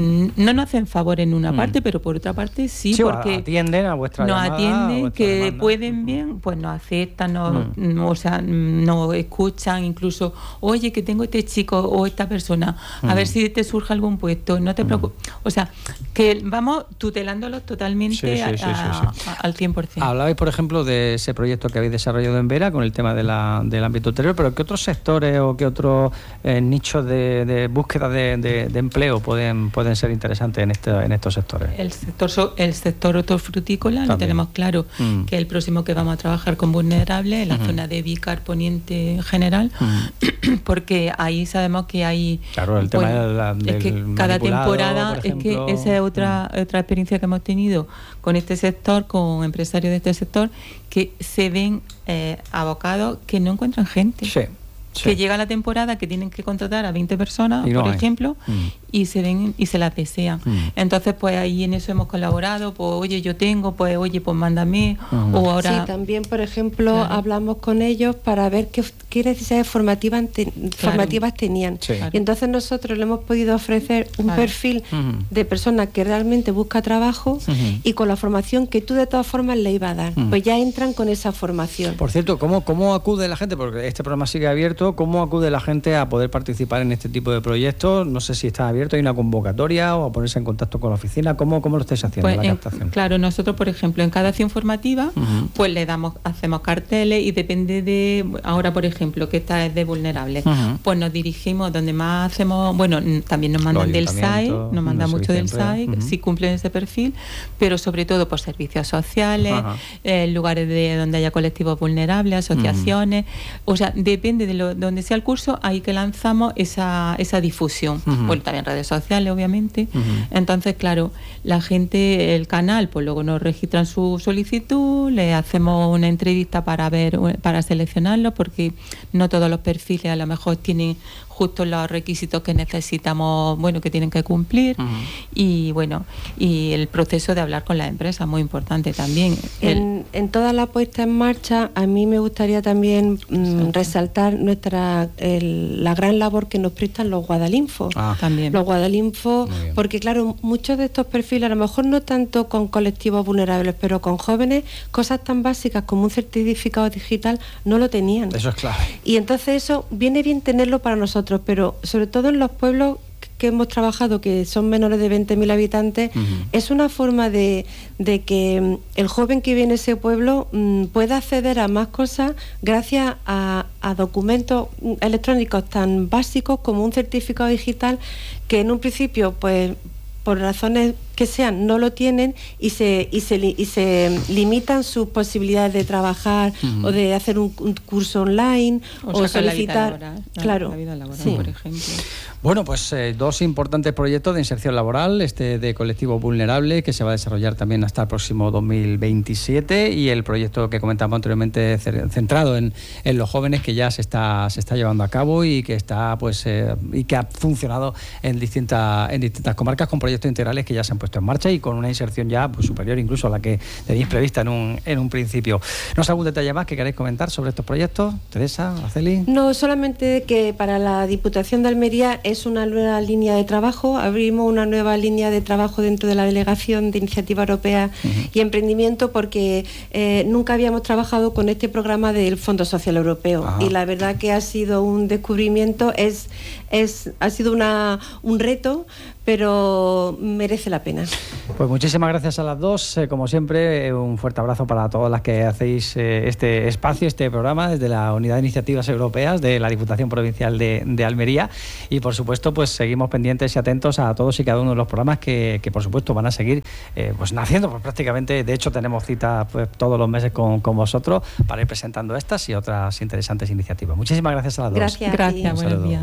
S5: no nos hacen favor en una mm. parte, pero por otra parte sí, sí porque
S1: atienden a vuestra
S5: nos
S1: llamada,
S5: atienden,
S1: vuestra
S5: que
S1: demanda.
S5: pueden bien, pues nos aceptan, nos, mm. o sea, nos escuchan, incluso, oye, que tengo este chico o esta persona, a mm. ver si te surge algún puesto, no te preocupes. Mm. O sea, que vamos tutelándolos totalmente sí, sí, sí, a, sí, sí. A, al cien por ciento.
S1: Hablabais, por ejemplo, de ese proyecto que habéis desarrollado en Vera con el tema de la, del ámbito hoteleros, pero ¿qué otros sectores o qué otros eh, nichos de, de búsqueda de, de, de empleo pueden, pueden ser interesantes en, este, en estos sectores?
S5: El sector, el sector hortofrutícola, lo tenemos claro, mm. que es el próximo que vamos a trabajar con vulnerables, en la mm. zona de Vícar Poniente en general, mm. porque ahí sabemos que hay...
S1: Claro, el tema bueno, de la, del
S5: es que cada temporada, es que esa es otra, mm. otra experiencia que hemos tenido con este sector, con empresarios de este sector, que se ven eh, abocados que no encuentran gente.
S1: Sí. Sí.
S5: Que llega la temporada que tienen que contratar a veinte personas, no por hay. ejemplo, mm. y se ven y se las desean. Mm. Entonces, pues ahí en eso hemos colaborado, pues oye, yo tengo, pues oye, pues mándame, mm. o ahora...
S4: Sí, también, por ejemplo, claro. hablamos con ellos para ver qué, qué necesidades formativas, te, claro. formativas tenían. Sí. Claro. Y entonces nosotros le hemos podido ofrecer un claro. perfil mm. de persona que realmente busca trabajo mm. y con la formación que tú de todas formas le ibas a dar. Mm. Pues ya entran con esa formación.
S1: Por cierto, ¿cómo, cómo acude la gente? Porque este programa sigue abierto. ¿Cómo acude la gente a poder participar en este tipo de proyectos? No sé si está abierto, hay una convocatoria o a ponerse en contacto con la oficina. ¿Cómo, cómo lo estáis haciendo,
S5: pues
S1: la
S5: en,
S1: captación?
S5: Claro, nosotros, por ejemplo, en cada acción formativa, uh-huh. pues le damos, hacemos carteles y depende de, ahora, por ejemplo, que esta es de vulnerables, uh-huh. pues nos dirigimos donde más hacemos, bueno, también nos mandan del S A E, nos mandan mucho del S A E, uh-huh. si cumplen ese perfil, pero sobre todo por servicios sociales, uh-huh. eh, lugares de donde haya colectivos vulnerables, asociaciones, uh-huh. o sea, depende de lo, donde sea el curso, ahí que lanzamos esa, esa difusión. Uh-huh. Bueno, también redes sociales, obviamente. Uh-huh. Entonces, claro, la gente, el canal, pues luego nos registran su solicitud, le hacemos una entrevista para ver, para seleccionarlo, porque no todos los perfiles a lo mejor tienen justo los requisitos que necesitamos, bueno, que tienen que cumplir. Uh-huh. Y bueno, y el proceso de hablar con la empresa, muy importante también.
S4: En, en toda la puesta en marcha, a mí me gustaría también mmm, resaltar nuestra el, la gran labor que nos prestan los Guadalinfo.
S5: Ah. También.
S4: Los Guadalinfo, porque claro, muchos de estos perfiles, a lo mejor no tanto con colectivos vulnerables, pero con jóvenes, cosas tan básicas como un certificado digital no lo tenían.
S1: Eso es clave.
S4: Y entonces eso viene bien tenerlo para nosotros, pero sobre todo en los pueblos que hemos trabajado, que son menores de veinte mil habitantes, uh-huh. es una forma de, de que el joven que viene a ese pueblo um, pueda acceder a más cosas gracias a, a documentos electrónicos tan básicos como un certificado digital, que en un principio, pues por razones que sean, no lo tienen y se y se, y se limitan sus posibilidades de trabajar uh-huh. o de hacer un, un curso online o, o solicitar.
S5: La vida laboral,
S4: claro,
S5: la vida laboral,
S4: sí.
S5: por ejemplo.
S1: Bueno, pues eh, dos importantes proyectos de inserción laboral, este de colectivo vulnerable, que se va a desarrollar también hasta el próximo dos mil veintisiete, y el proyecto que comentamos anteriormente centrado en, en los jóvenes, que ya se está se está llevando a cabo y que está pues eh, y que ha funcionado en distintas en distintas comarcas con proyectos integrales que ya se han puesto puesto en marcha y con una inserción ya pues, superior incluso a la que tenéis prevista en un, en un principio. ¿No sé algún detalle más que queréis comentar sobre estos proyectos? Teresa, Araceli.
S4: No, solamente que para la Diputación de Almería es una nueva línea de trabajo. Abrimos una nueva línea de trabajo dentro de la Delegación de Iniciativa Europea uh-huh. y Emprendimiento porque eh, nunca habíamos trabajado con este programa del Fondo Social Europeo. Ajá. Y la verdad que ha sido un descubrimiento, es, es, ha sido una, un reto, pero merece la pena.
S1: Pues muchísimas gracias a las dos. Eh, como siempre, un fuerte abrazo para todas las que hacéis eh, este espacio, este programa desde la Unidad de Iniciativas Europeas de la Diputación Provincial de, de Almería. Y por supuesto, pues seguimos pendientes y atentos a todos y cada uno de los programas que, que por supuesto van a seguir eh, pues naciendo. Pues prácticamente, de hecho, tenemos cita pues, todos los meses con, con vosotros para ir presentando estas y otras interesantes iniciativas. Muchísimas gracias a las dos.
S4: Gracias.
S5: Gracias. Buenos días.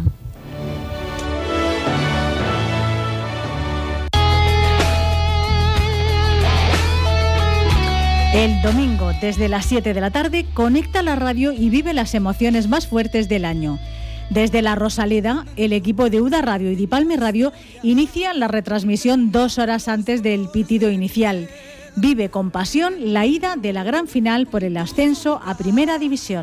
S2: El domingo, desde las siete de la tarde, conecta la radio y vive las emociones más fuertes del año. Desde la Rosaleda, el equipo de UDA Radio y Dipalme Radio inicia la retransmisión dos horas antes del pitido inicial. Vive con pasión la ida de la gran final por el ascenso a Primera División.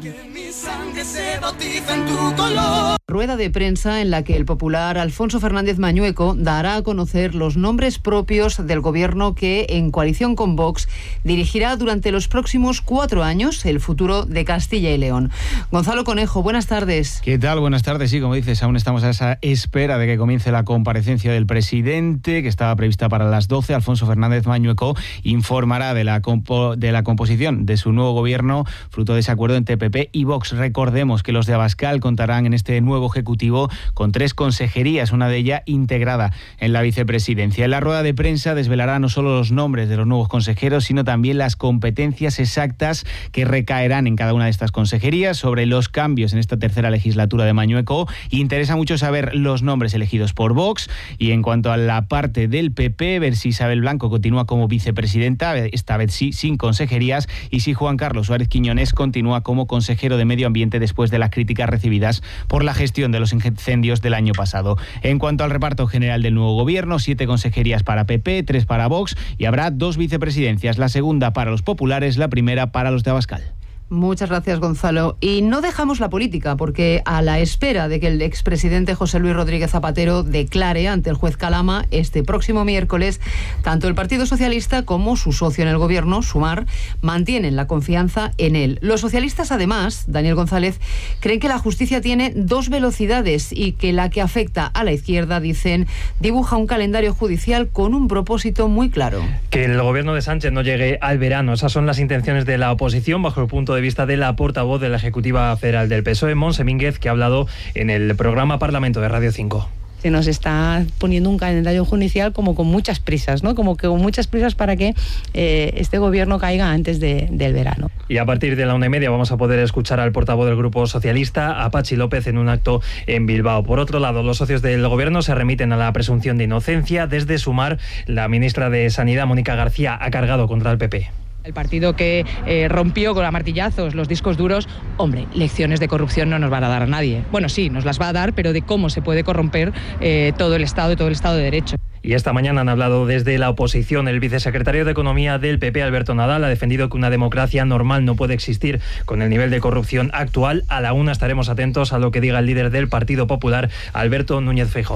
S6: Rueda de prensa en la que el popular Alfonso Fernández Mañueco dará a conocer los nombres propios del gobierno que, en coalición con Vox, dirigirá durante los próximos cuatro años el futuro de Castilla y León. Gonzalo Conejo, buenas tardes.
S7: ¿Qué tal? Buenas tardes. Sí, como dices, aún estamos a esa espera de que comience la comparecencia del presidente, que estaba prevista para las doce. Alfonso Fernández Mañueco informará de la, compo- de la composición de su nuevo gobierno, fruto de ese acuerdo entre P P y Vox. Recordemos que los de Abascal contarán en este nuevo ejecutivo con tres consejerías, una de ellas integrada en la vicepresidencia. En la rueda de prensa desvelará no solo los nombres de los nuevos consejeros, sino también las competencias exactas que recaerán en cada una de estas consejerías. Sobre los cambios en esta tercera legislatura de Mañueco, interesa mucho saber los nombres elegidos por Vox, y en cuanto a la parte del P P, ver si Isabel Blanco continúa como vicepresidenta, esta vez sí, sin consejerías, y si Juan Carlos Suárez Quiñones continúa como consejero de Medio Ambiente después de las críticas recibidas por la gestión de los incendios del año pasado. En cuanto al reparto general del nuevo gobierno, siete consejerías para P P, tres para Vox, y habrá dos vicepresidencias, la segunda para los populares, la primera para los de Abascal.
S6: Muchas gracias, Gonzalo. Y no dejamos la política, porque a la espera de que el expresidente José Luis Rodríguez Zapatero declare ante el juez Calama este próximo miércoles, tanto el Partido Socialista como su socio en el gobierno, Sumar, mantienen la confianza en él. Los socialistas, además, Daniel González, creen que la justicia tiene dos velocidades y que la que afecta a la izquierda, dicen, dibuja un calendario judicial con un propósito muy claro.
S8: Que el gobierno de Sánchez no llegue al verano. Esas son las intenciones de la oposición, bajo el punto de vista de la portavoz de la Ejecutiva Federal del P S O E, Montse Mínguez, que ha hablado en el programa Parlamento de Radio cinco.
S9: Se nos está poniendo un calendario judicial como con muchas prisas, ¿no? Como que con muchas prisas para que eh, este gobierno caiga antes de, del verano.
S8: Y a partir de la una y media vamos a poder escuchar al portavoz del Grupo Socialista, a Patxi López, en un acto en Bilbao. Por otro lado, los socios del gobierno se remiten a la presunción de inocencia. Desde Sumar, la ministra de Sanidad, Mónica García, ha cargado contra el P P.
S10: El partido que eh, rompió con a martillazos los discos duros, hombre, lecciones de corrupción no nos van a dar a nadie. Bueno, sí, nos las va a dar, pero de cómo se puede corromper eh, todo el Estado y todo el Estado de Derecho.
S8: Y esta mañana han hablado desde la oposición. El vicesecretario de Economía del P P, Alberto Nadal, ha defendido que una democracia normal no puede existir con el nivel de corrupción actual. A la una estaremos atentos a lo que diga el líder del Partido Popular, Alberto Núñez Feijóo.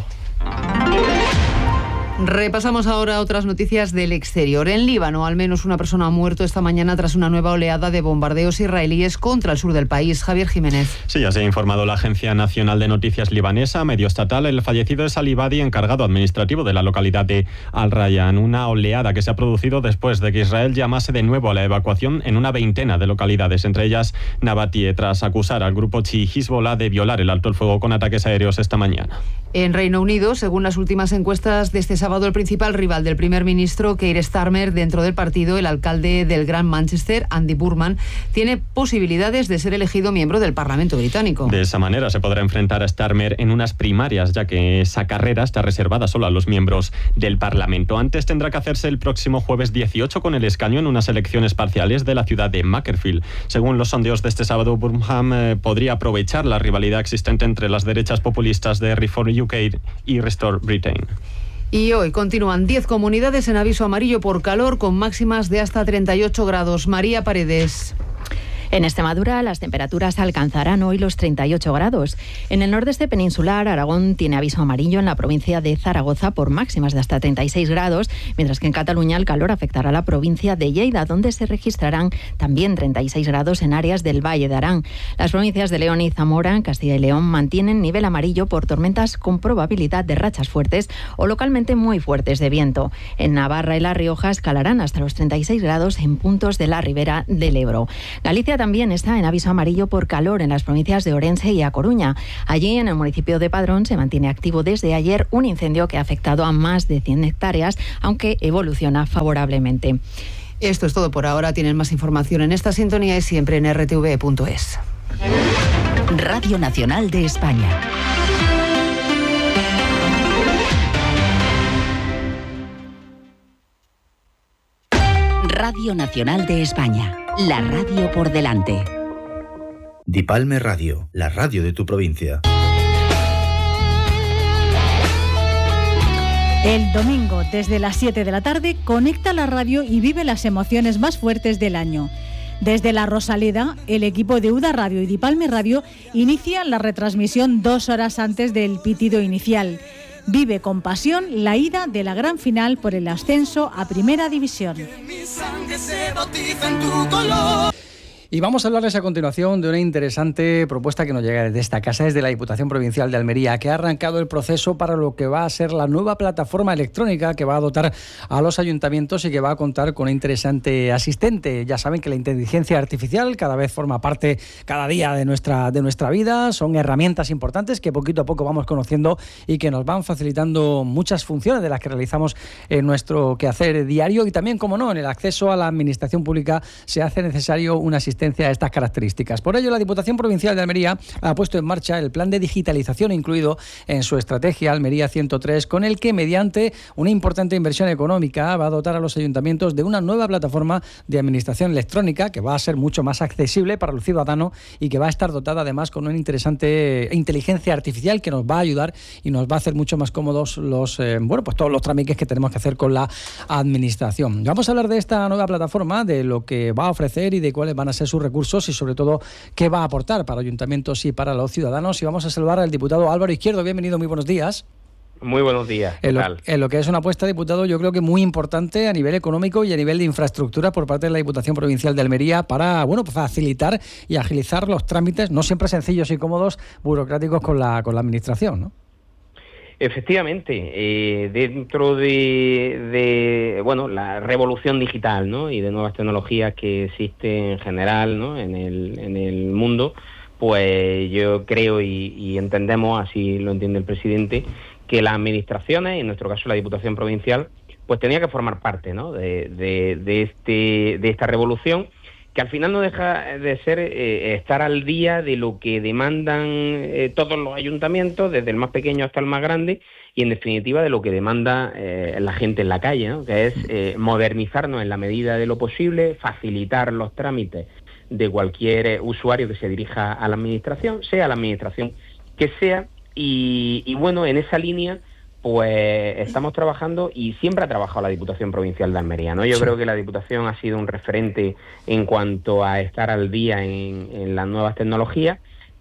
S6: Repasamos ahora otras noticias del exterior. En Líbano, al menos una persona ha muerto esta mañana tras una nueva oleada de bombardeos israelíes contra el sur del país. Javier Jiménez.
S11: Sí, ya se ha informado la Agencia Nacional de Noticias libanesa, medio estatal. El fallecido es Ali Badi, encargado administrativo de la localidad de Al Rayyan. Una oleada que se ha producido después de que Israel llamase de nuevo a la evacuación en una veintena de localidades, entre ellas Nabatie, tras acusar al grupo chií Hezbollah de violar el alto el fuego con ataques aéreos esta mañana.
S6: En Reino Unido, según las últimas encuestas de este sábado, el principal rival del primer ministro, Keir Starmer, dentro del partido, el alcalde del Gran Manchester, Andy Burnham, tiene posibilidades de ser elegido miembro del Parlamento británico.
S11: De esa manera se podrá enfrentar a Starmer en unas primarias, ya que esa carrera está reservada solo a los miembros del Parlamento. Antes tendrá que hacerse el próximo jueves dieciocho con el escaño en unas elecciones parciales de la ciudad de Macclesfield. Según los sondeos de este sábado, Burnham eh, podría aprovechar la rivalidad existente entre las derechas populistas de Reform U K y Restore Britain.
S6: Y hoy continúan diez comunidades en aviso amarillo por calor con máximas de hasta treinta y ocho grados. María Paredes.
S12: En Extremadura las temperaturas alcanzarán hoy los treinta y ocho grados. En el nordeste peninsular, Aragón tiene aviso amarillo en la provincia de Zaragoza por máximas de hasta treinta y seis grados, mientras que en Cataluña el calor afectará a la provincia de Lleida, donde se registrarán también treinta y seis grados en áreas del Valle de Arán. Las provincias de León y Zamora, en Castilla y León, mantienen nivel amarillo por tormentas con probabilidad de rachas fuertes o localmente muy fuertes de viento. En Navarra y La Rioja escalarán hasta los treinta y seis grados en puntos de la ribera del Ebro. Galicia también está en aviso amarillo por calor en las provincias de Orense y A Coruña. Allí, en el municipio de Padrón, se mantiene activo desde ayer un incendio que ha afectado a más de cien hectáreas, aunque evoluciona favorablemente.
S6: Esto es todo por ahora. Tienen más información en esta sintonía y siempre en r t v punto es.
S13: Radio Nacional de España. Radio Nacional de España, la radio por delante.
S3: Dipalme Radio, la radio de tu provincia.
S2: El domingo, desde las siete de la tarde, conecta la radio y vive las emociones más fuertes del año. Desde la Rosaleda, el equipo de UDA Radio y Dipalme Radio inicia la retransmisión dos horas antes del pitido inicial. Vive con pasión la ida de la gran final por el ascenso a Primera División.
S1: Y vamos a hablarles a continuación de una interesante propuesta que nos llega desde esta casa, desde la Diputación Provincial de Almería, que ha arrancado el proceso para lo que va a ser la nueva plataforma electrónica que va a dotar a los ayuntamientos y que va a contar con un interesante asistente. Ya saben que la inteligencia artificial cada vez forma parte cada día de nuestra, de nuestra vida. Son herramientas importantes que poquito a poco vamos conociendo y que nos van facilitando muchas funciones de las que realizamos en nuestro quehacer diario, y también, como no, en el acceso a la administración pública se hace necesario una asistencia a estas características. Por ello, la Diputación Provincial de Almería ha puesto en marcha el plan de digitalización incluido en su estrategia Almería ciento tres, con el que, mediante una importante inversión económica, va a dotar a los ayuntamientos de una nueva plataforma de administración electrónica que va a ser mucho más accesible para el ciudadano y que va a estar dotada además con una interesante inteligencia artificial que nos va a ayudar y nos va a hacer mucho más cómodos los eh, bueno pues todos los trámites que tenemos que hacer con la administración. Vamos a hablar de esta nueva plataforma, de lo que va a ofrecer y de cuáles van a ser sus recursos y sobre todo qué va a aportar para ayuntamientos y para los ciudadanos. Y vamos a saludar al diputado Álvaro Izquierdo. Bienvenido, muy buenos días.
S14: Muy buenos días. ¿Qué
S1: en, lo,
S14: tal?
S1: en lo que es una apuesta, diputado, yo creo que muy importante a nivel económico y a nivel de infraestructura por parte de la Diputación Provincial de Almería para, bueno, facilitar y agilizar los trámites, no siempre sencillos y cómodos, burocráticos con la, con la administración, ¿no?
S14: Efectivamente, eh, dentro de, de bueno la revolución digital, ¿no?, y de nuevas tecnologías que existen en general, ¿no?, en el en el mundo, pues yo creo y, y entendemos, así lo entiende el presidente, que las administraciones, en nuestro caso la Diputación Provincial, pues tenía que formar parte, ¿no?, de, de, de este de esta revolución, que al final no deja de ser eh, estar al día de lo que demandan eh, todos los ayuntamientos, desde el más pequeño hasta el más grande, y en definitiva de lo que demanda eh, la gente en la calle, ¿no?, que es eh, modernizarnos en la medida de lo posible, facilitar los trámites de cualquier eh, usuario que se dirija a la administración, sea la administración que sea, y, y bueno, en esa línea pues estamos trabajando y siempre ha trabajado la Diputación Provincial de Almería, ¿no? Yo sí. creo que la Diputación ha sido un referente en cuanto a estar al día en, en las nuevas tecnologías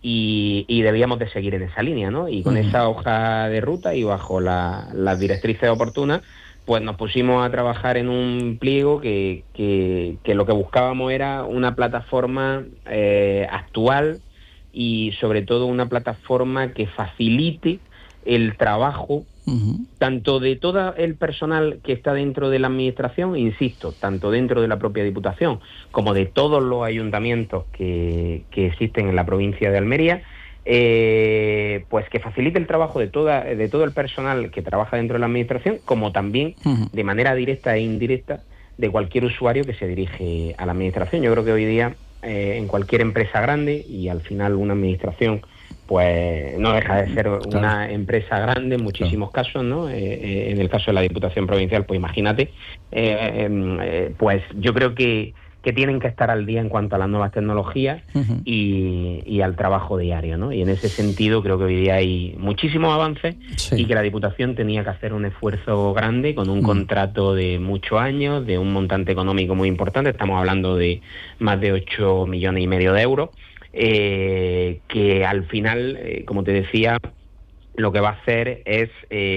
S14: y, y debíamos de seguir en esa línea, ¿no? Y con uh-huh. esa hoja de ruta y bajo la, las directrices oportunas, pues nos pusimos a trabajar en un pliego que, que, que lo que buscábamos era una plataforma eh, actual y sobre todo una plataforma que facilite el trabajo uh-huh. tanto de todo el personal que está dentro de la administración, insisto, tanto dentro de la propia Diputación como de todos los ayuntamientos que, que existen en la provincia de Almería, eh, pues que facilite el trabajo de toda de todo el personal que trabaja dentro de la administración, como también uh-huh. de manera directa e indirecta de cualquier usuario que se dirige a la administración. Yo creo que hoy día eh, en cualquier empresa grande, y al final una administración pues no deja de ser una claro. empresa grande en muchísimos claro. casos, ¿no? Eh, eh, en el caso de la Diputación Provincial, pues imagínate, eh, eh, pues yo creo que, que tienen que estar al día en cuanto a las nuevas tecnologías uh-huh. y, y al trabajo diario, ¿no? Y en ese sentido creo que hoy día hay muchísimos avances sí. y que la Diputación tenía que hacer un esfuerzo grande con un uh-huh. contrato de muchos años, de un montante económico muy importante, estamos hablando de más de ocho millones y medio de euros, eh, que al final, eh, como te decía, lo que va a hacer es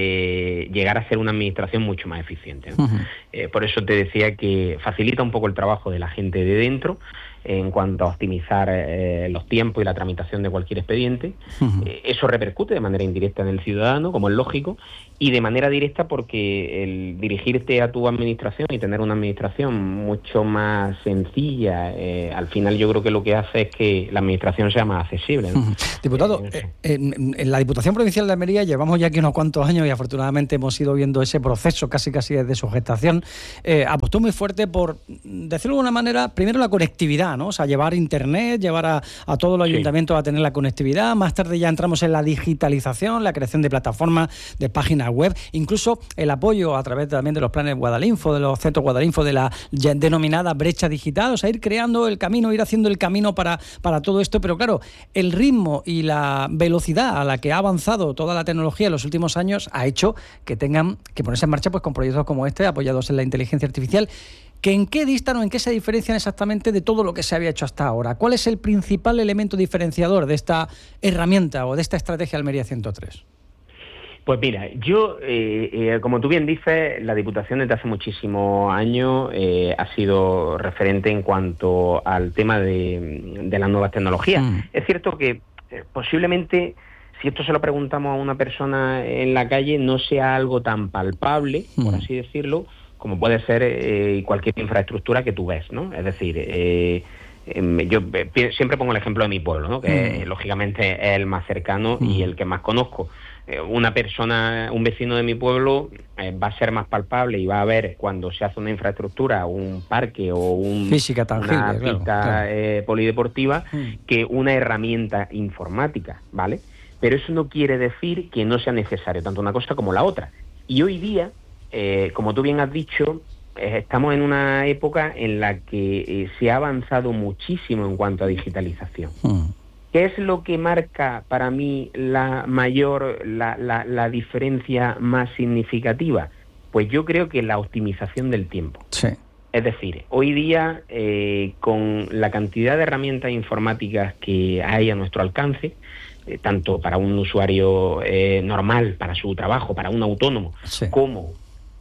S14: eh, llegar a ser una administración mucho más eficiente, ¿no? Uh-huh. Eh, por eso te decía que facilita un poco el trabajo de la gente de dentro en cuanto a optimizar eh, los tiempos y la tramitación de cualquier expediente. Uh-huh. Eh, eso repercute de manera indirecta en el ciudadano, como es lógico, y de manera directa porque el dirigirte a tu administración y tener una administración mucho más sencilla, eh, al final yo creo que lo que hace es que la administración sea más accesible, ¿no?
S1: Uh-huh. Diputado, eh, en, en la Diputación Provincial de Almería llevamos ya aquí unos cuantos años y afortunadamente hemos ido viendo ese proceso casi casi desde su gestación. Eh, apostó muy fuerte por, decirlo de alguna manera, primero la conectividad, ¿no? O sea, llevar internet, llevar a, a todos los sí. ayuntamientos a tener la conectividad. Más tarde ya entramos en la digitalización, la creación de plataformas, de páginas web, incluso el apoyo a través también de los planes Guadalinfo, de los centros Guadalinfo, de la ya denominada brecha digital, o sea, ir creando el camino, ir haciendo el camino para, para todo esto. Pero claro, el ritmo y la velocidad a la que ha avanzado toda la tecnología en los últimos años ha hecho que tengan que ponerse en marcha pues con proyectos como este, apoyados en la inteligencia artificial, que en qué distan o en qué se diferencian exactamente de todo lo que se había hecho hasta ahora. ¿Cuál es el principal elemento diferenciador de esta herramienta o de esta estrategia Almería ciento tres?
S14: Pues mira, yo, eh, eh, como tú bien dices, la Diputación desde hace muchísimos años eh, ha sido referente en cuanto al tema de, de las nuevas tecnologías. Mm. Es cierto que eh, posiblemente, si esto se lo preguntamos a una persona en la calle, no sea algo tan palpable, mm. por así decirlo, como puede ser eh, cualquier infraestructura que tú ves, ¿no? Es decir, eh, eh, yo eh, siempre pongo el ejemplo de mi pueblo, ¿no? Que mm. eh, lógicamente es el más cercano mm. y el que más conozco. Eh, una persona, un vecino de mi pueblo eh, va a ser más palpable y va a ver cuando se hace una infraestructura, un parque o un,
S1: física tangible,
S14: una pista
S1: claro, claro.
S14: Eh, polideportiva mm. que una herramienta informática, ¿vale? Pero eso no quiere decir que no sea necesario tanto una cosa como la otra. Y hoy día, Eh, como tú bien has dicho, eh, estamos en una época en la que eh, se ha avanzado muchísimo en cuanto a digitalización. Mm. ¿Qué es lo que marca para mí la mayor, la, la, la diferencia más significativa? Pues yo creo que la optimización del tiempo.
S1: Sí.
S14: Es decir, hoy día, eh, con la cantidad de herramientas informáticas que hay a nuestro alcance, eh, tanto para un usuario eh, normal, para su trabajo, para un autónomo, sí. como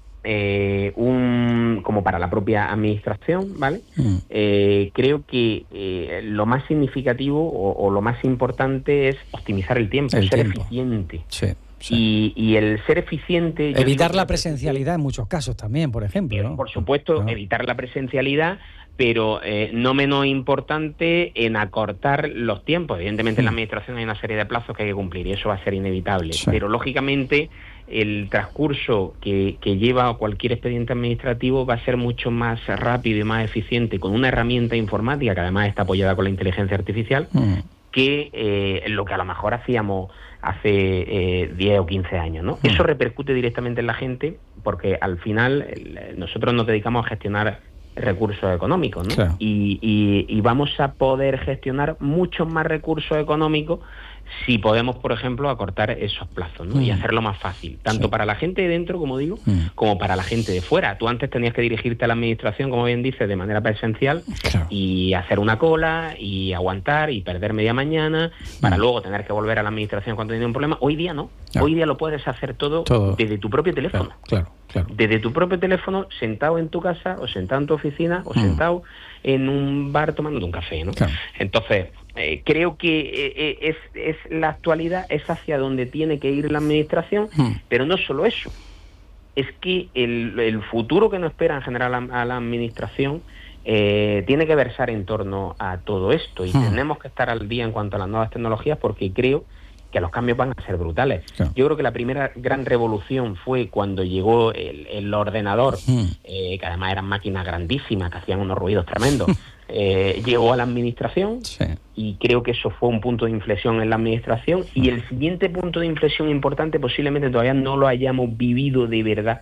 S14: Eh, un como para la propia administración, ¿vale? Mm. Eh, creo que eh, lo más significativo o, o lo más importante es optimizar el tiempo, el ser tiempo. eficiente.
S1: Sí, sí.
S14: Y, y el ser eficiente...
S1: Evitar la presencialidad en muchos casos también, por ejemplo, ¿no?
S14: Por supuesto, no. evitar la presencialidad, pero eh, no menos importante en acortar los tiempos. Evidentemente, mm. en la administración hay una serie de plazos que hay que cumplir y eso va a ser inevitable. Sí. Pero, lógicamente, el transcurso que, que lleva cualquier expediente administrativo va a ser mucho más rápido y más eficiente con una herramienta informática que además está apoyada con la inteligencia artificial mm. que eh, lo que a lo mejor hacíamos hace eh, diez o quince años, ¿no? Mm. Eso repercute directamente en la gente porque al final el, nosotros nos dedicamos a gestionar recursos económicos, ¿no? Claro. Y, y, y vamos a poder gestionar muchos más recursos económicos si podemos, por ejemplo, acortar esos plazos, ¿no? Mm. y hacerlo más fácil, tanto sí. para la gente de dentro, como digo, mm. como para la gente de fuera. Tú antes tenías que dirigirte a la administración, como bien dices, de manera presencial claro. y hacer una cola y aguantar y perder media mañana para mm. luego tener que volver a la administración cuando tenía un problema. Hoy día no. no. Hoy día lo puedes hacer todo, todo. desde tu propio teléfono.
S1: Claro, claro, claro.
S14: Desde tu propio teléfono, sentado en tu casa o sentado en tu oficina o mm. sentado en un bar tomándote un café, ¿no? Claro. Entonces... Eh, creo que eh, es, es la actualidad, es hacia donde tiene que ir la administración, mm. pero no solo eso, es que el, el futuro que nos espera en general a, a la administración eh, tiene que versar en torno a todo esto y mm. tenemos que estar al día en cuanto a las nuevas tecnologías porque creo que los cambios van a ser brutales. Claro. Yo creo que la primera gran revolución fue cuando llegó el, el ordenador, mm. eh, que además eran máquinas grandísimas, que hacían unos ruidos tremendos, eh, llegó a la administración sí. y creo que eso fue un punto de inflexión en la administración mm. y el siguiente punto de inflexión importante posiblemente todavía no lo hayamos vivido de verdad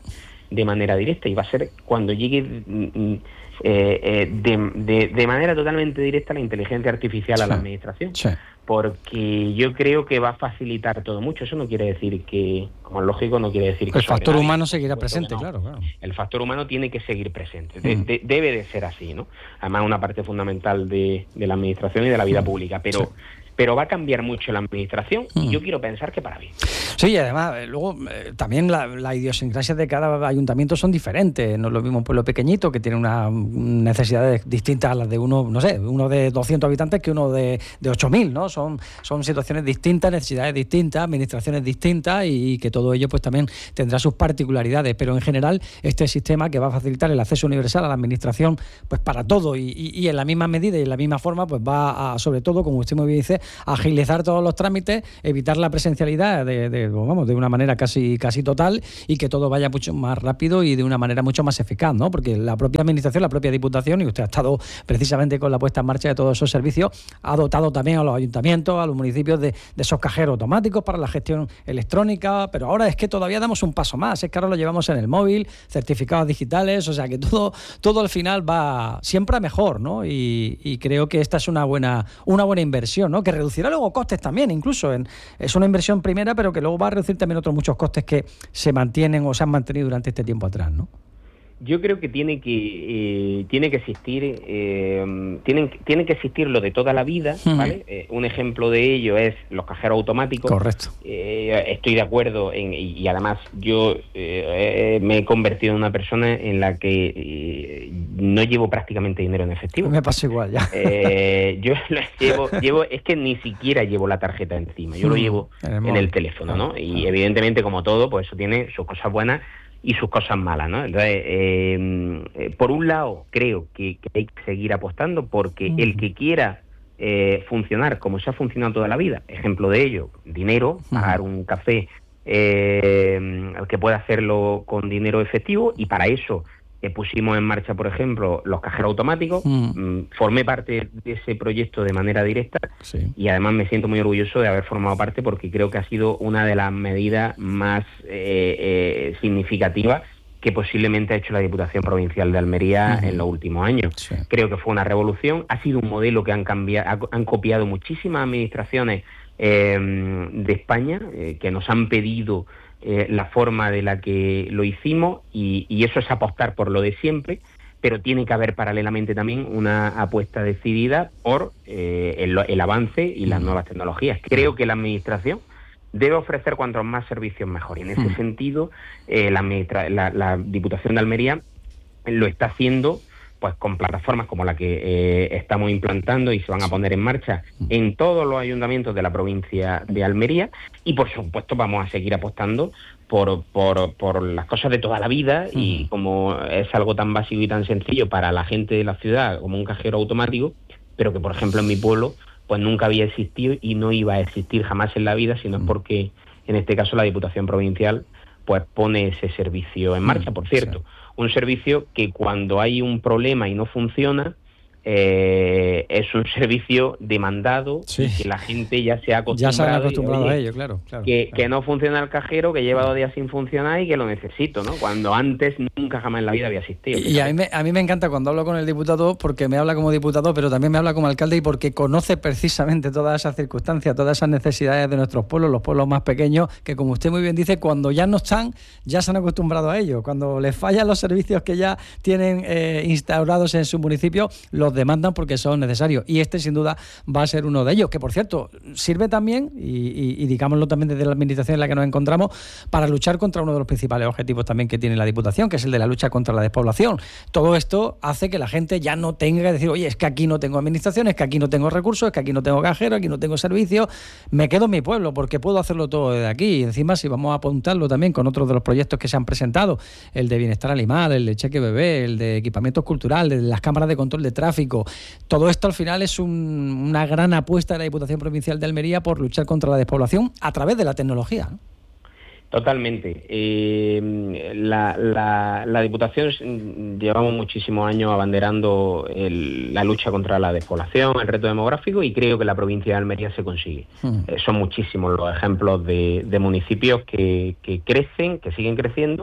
S14: de manera directa, y va a ser cuando llegue eh, eh, de, de, de manera totalmente directa la inteligencia artificial sí. a la administración. Sí. Porque yo creo que va a facilitar todo mucho. Eso no quiere decir que, como es lógico, no quiere decir que...
S1: El factor nadie, humano seguirá presente, no. claro, claro.
S14: El factor humano tiene que seguir presente. De, de, debe de ser así, ¿no? Además, una parte fundamental de, de la administración y de la vida mm. pública. Pero... Sí. pero va a cambiar mucho la administración y yo quiero pensar que para bien.
S1: Sí, y además, eh, luego eh, también la, la idiosincrasia de cada ayuntamiento son diferentes. No es lo mismo un pueblo pequeñito que tiene unas necesidades distintas a las de uno, no sé, uno de doscientos habitantes que uno de, de ocho mil, ¿no? Son, son situaciones distintas, necesidades distintas, administraciones distintas y, y que todo ello pues también tendrá sus particularidades. Pero en general, este sistema que va a facilitar el acceso universal a la administración pues para todo y, y, y en la misma medida y en la misma forma pues va a, sobre todo, como usted muy bien dice, agilizar todos los trámites, evitar la presencialidad de, de, vamos, de una manera casi, casi total y que todo vaya mucho más rápido y de una manera mucho más eficaz, ¿no? Porque la propia administración, la propia Diputación, y usted ha estado precisamente con la puesta en marcha de todos esos servicios, ha dotado también a los ayuntamientos, a los municipios de, de esos cajeros automáticos para la gestión electrónica, pero ahora es que todavía damos un paso más, es que ahora lo llevamos en el móvil, certificados digitales, o sea que todo, todo al final va siempre a mejor, ¿no? Y, y creo que esta es una buena, una buena inversión, ¿no? Que reducirá luego costes también, incluso en, es una inversión primera, pero que luego va a reducir también otros muchos costes que se mantienen o se han mantenido durante este tiempo atrás, ¿no?
S14: Yo creo que tiene que eh, tiene que existir eh, tienen tiene que existir lo de toda la vida, ¿vale? Uh-huh. Eh, un ejemplo de ello es los cajeros automáticos.
S1: Correcto.
S14: Eh, estoy de acuerdo en, y, y además yo eh, me he convertido en una persona en la que eh, no llevo prácticamente dinero en efectivo.
S1: Me pasa igual ya.
S14: Eh, yo lo llevo llevo es que ni siquiera llevo la tarjeta encima. Yo uh-huh. lo llevo en el, en el teléfono, ¿no? Uh-huh. Y evidentemente, como todo, pues eso tiene sus cosas buenas y sus cosas malas, ¿no? Entonces, eh, eh, por un lado, creo que, que hay que seguir apostando porque uh-huh. el que quiera eh, funcionar como se ha funcionado toda la vida, ejemplo de ello, dinero, uh-huh. pagar un café, eh, que pueda hacerlo con dinero efectivo, y para eso eh, pusimos en marcha, por ejemplo, los cajeros automáticos. Uh-huh. Formé parte de ese proyecto de manera directa, sí. y además me siento muy orgulloso de haber formado parte porque creo que ha sido una de las medidas más eh, eh, significativas que posiblemente ha hecho la Diputación Provincial de Almería uh-huh. en los últimos años. Sí. Creo que fue una revolución, ha sido un modelo que han cambiado, han copiado muchísimas administraciones eh, de España, eh, que nos han pedido Eh, la forma de la que lo hicimos, y, y eso es apostar por lo de siempre, pero tiene que haber paralelamente también una apuesta decidida por eh, el, el avance y las nuevas tecnologías. Creo que la administración debe ofrecer cuantos más servicios mejor, y en ese sentido eh, la, administra- la, la Diputación de Almería lo está haciendo pues con plataformas como la que eh, estamos implantando y se van a poner en marcha en todos los ayuntamientos de la provincia de Almería, y por supuesto vamos a seguir apostando por, por, por las cosas de toda la vida, uh-huh. y como es algo tan básico y tan sencillo para la gente de la ciudad como un cajero automático, pero que por ejemplo en mi pueblo pues nunca había existido y no iba a existir jamás en la vida, sino uh-huh. es porque en este caso la Diputación Provincial pues pone ese servicio en marcha, por cierto. Sí. Un servicio que cuando hay un problema y no funciona, eh, es un servicio demandado, sí. y que la gente ya se ha acostumbrado,
S1: ya se ha acostumbrado y, oye, a ello, claro, claro,
S14: que,
S1: claro.
S14: que no funciona el cajero, que lleva dos días sin funcionar y que lo necesito, ¿no? Cuando antes nunca jamás en la vida había existido.
S1: Y, y a, mí me, a mí me encanta cuando hablo con el diputado, porque me habla como diputado, pero también me habla como alcalde, y porque conoce precisamente todas esas circunstancias, todas esas necesidades de nuestros pueblos, los pueblos más pequeños, que como usted muy bien dice, cuando ya no están, ya se han acostumbrado a ello. Cuando les fallan los servicios que ya tienen eh, instaurados en su municipio, los demandan porque son necesarios, y este sin duda va a ser uno de ellos, que por cierto sirve también, y, y, y digámoslo también desde la administración en la que nos encontramos, para luchar contra uno de los principales objetivos también que tiene la Diputación, que es el de la lucha contra la despoblación. Todo esto hace que la gente ya no tenga que decir, oye, es que aquí no tengo administración, es que aquí no tengo recursos, es que aquí no tengo cajero, aquí no tengo servicios, me quedo en mi pueblo porque puedo hacerlo todo desde aquí. Y encima, si vamos a apuntarlo también con otros de los proyectos que se han presentado, el de bienestar animal, el de cheque bebé, el de equipamientos culturales, las cámaras de control de tráfico, todo esto al final es un, una gran apuesta de la Diputación Provincial de Almería por luchar contra la despoblación a través de la tecnología, ¿no?
S14: Totalmente. Eh, la, la, la Diputación llevamos muchísimos años abanderando el, la lucha contra la despoblación, el reto demográfico, y creo que la provincia de Almería se consigue. Hmm. Eh, son muchísimos los ejemplos de, de municipios que, que crecen, que siguen creciendo,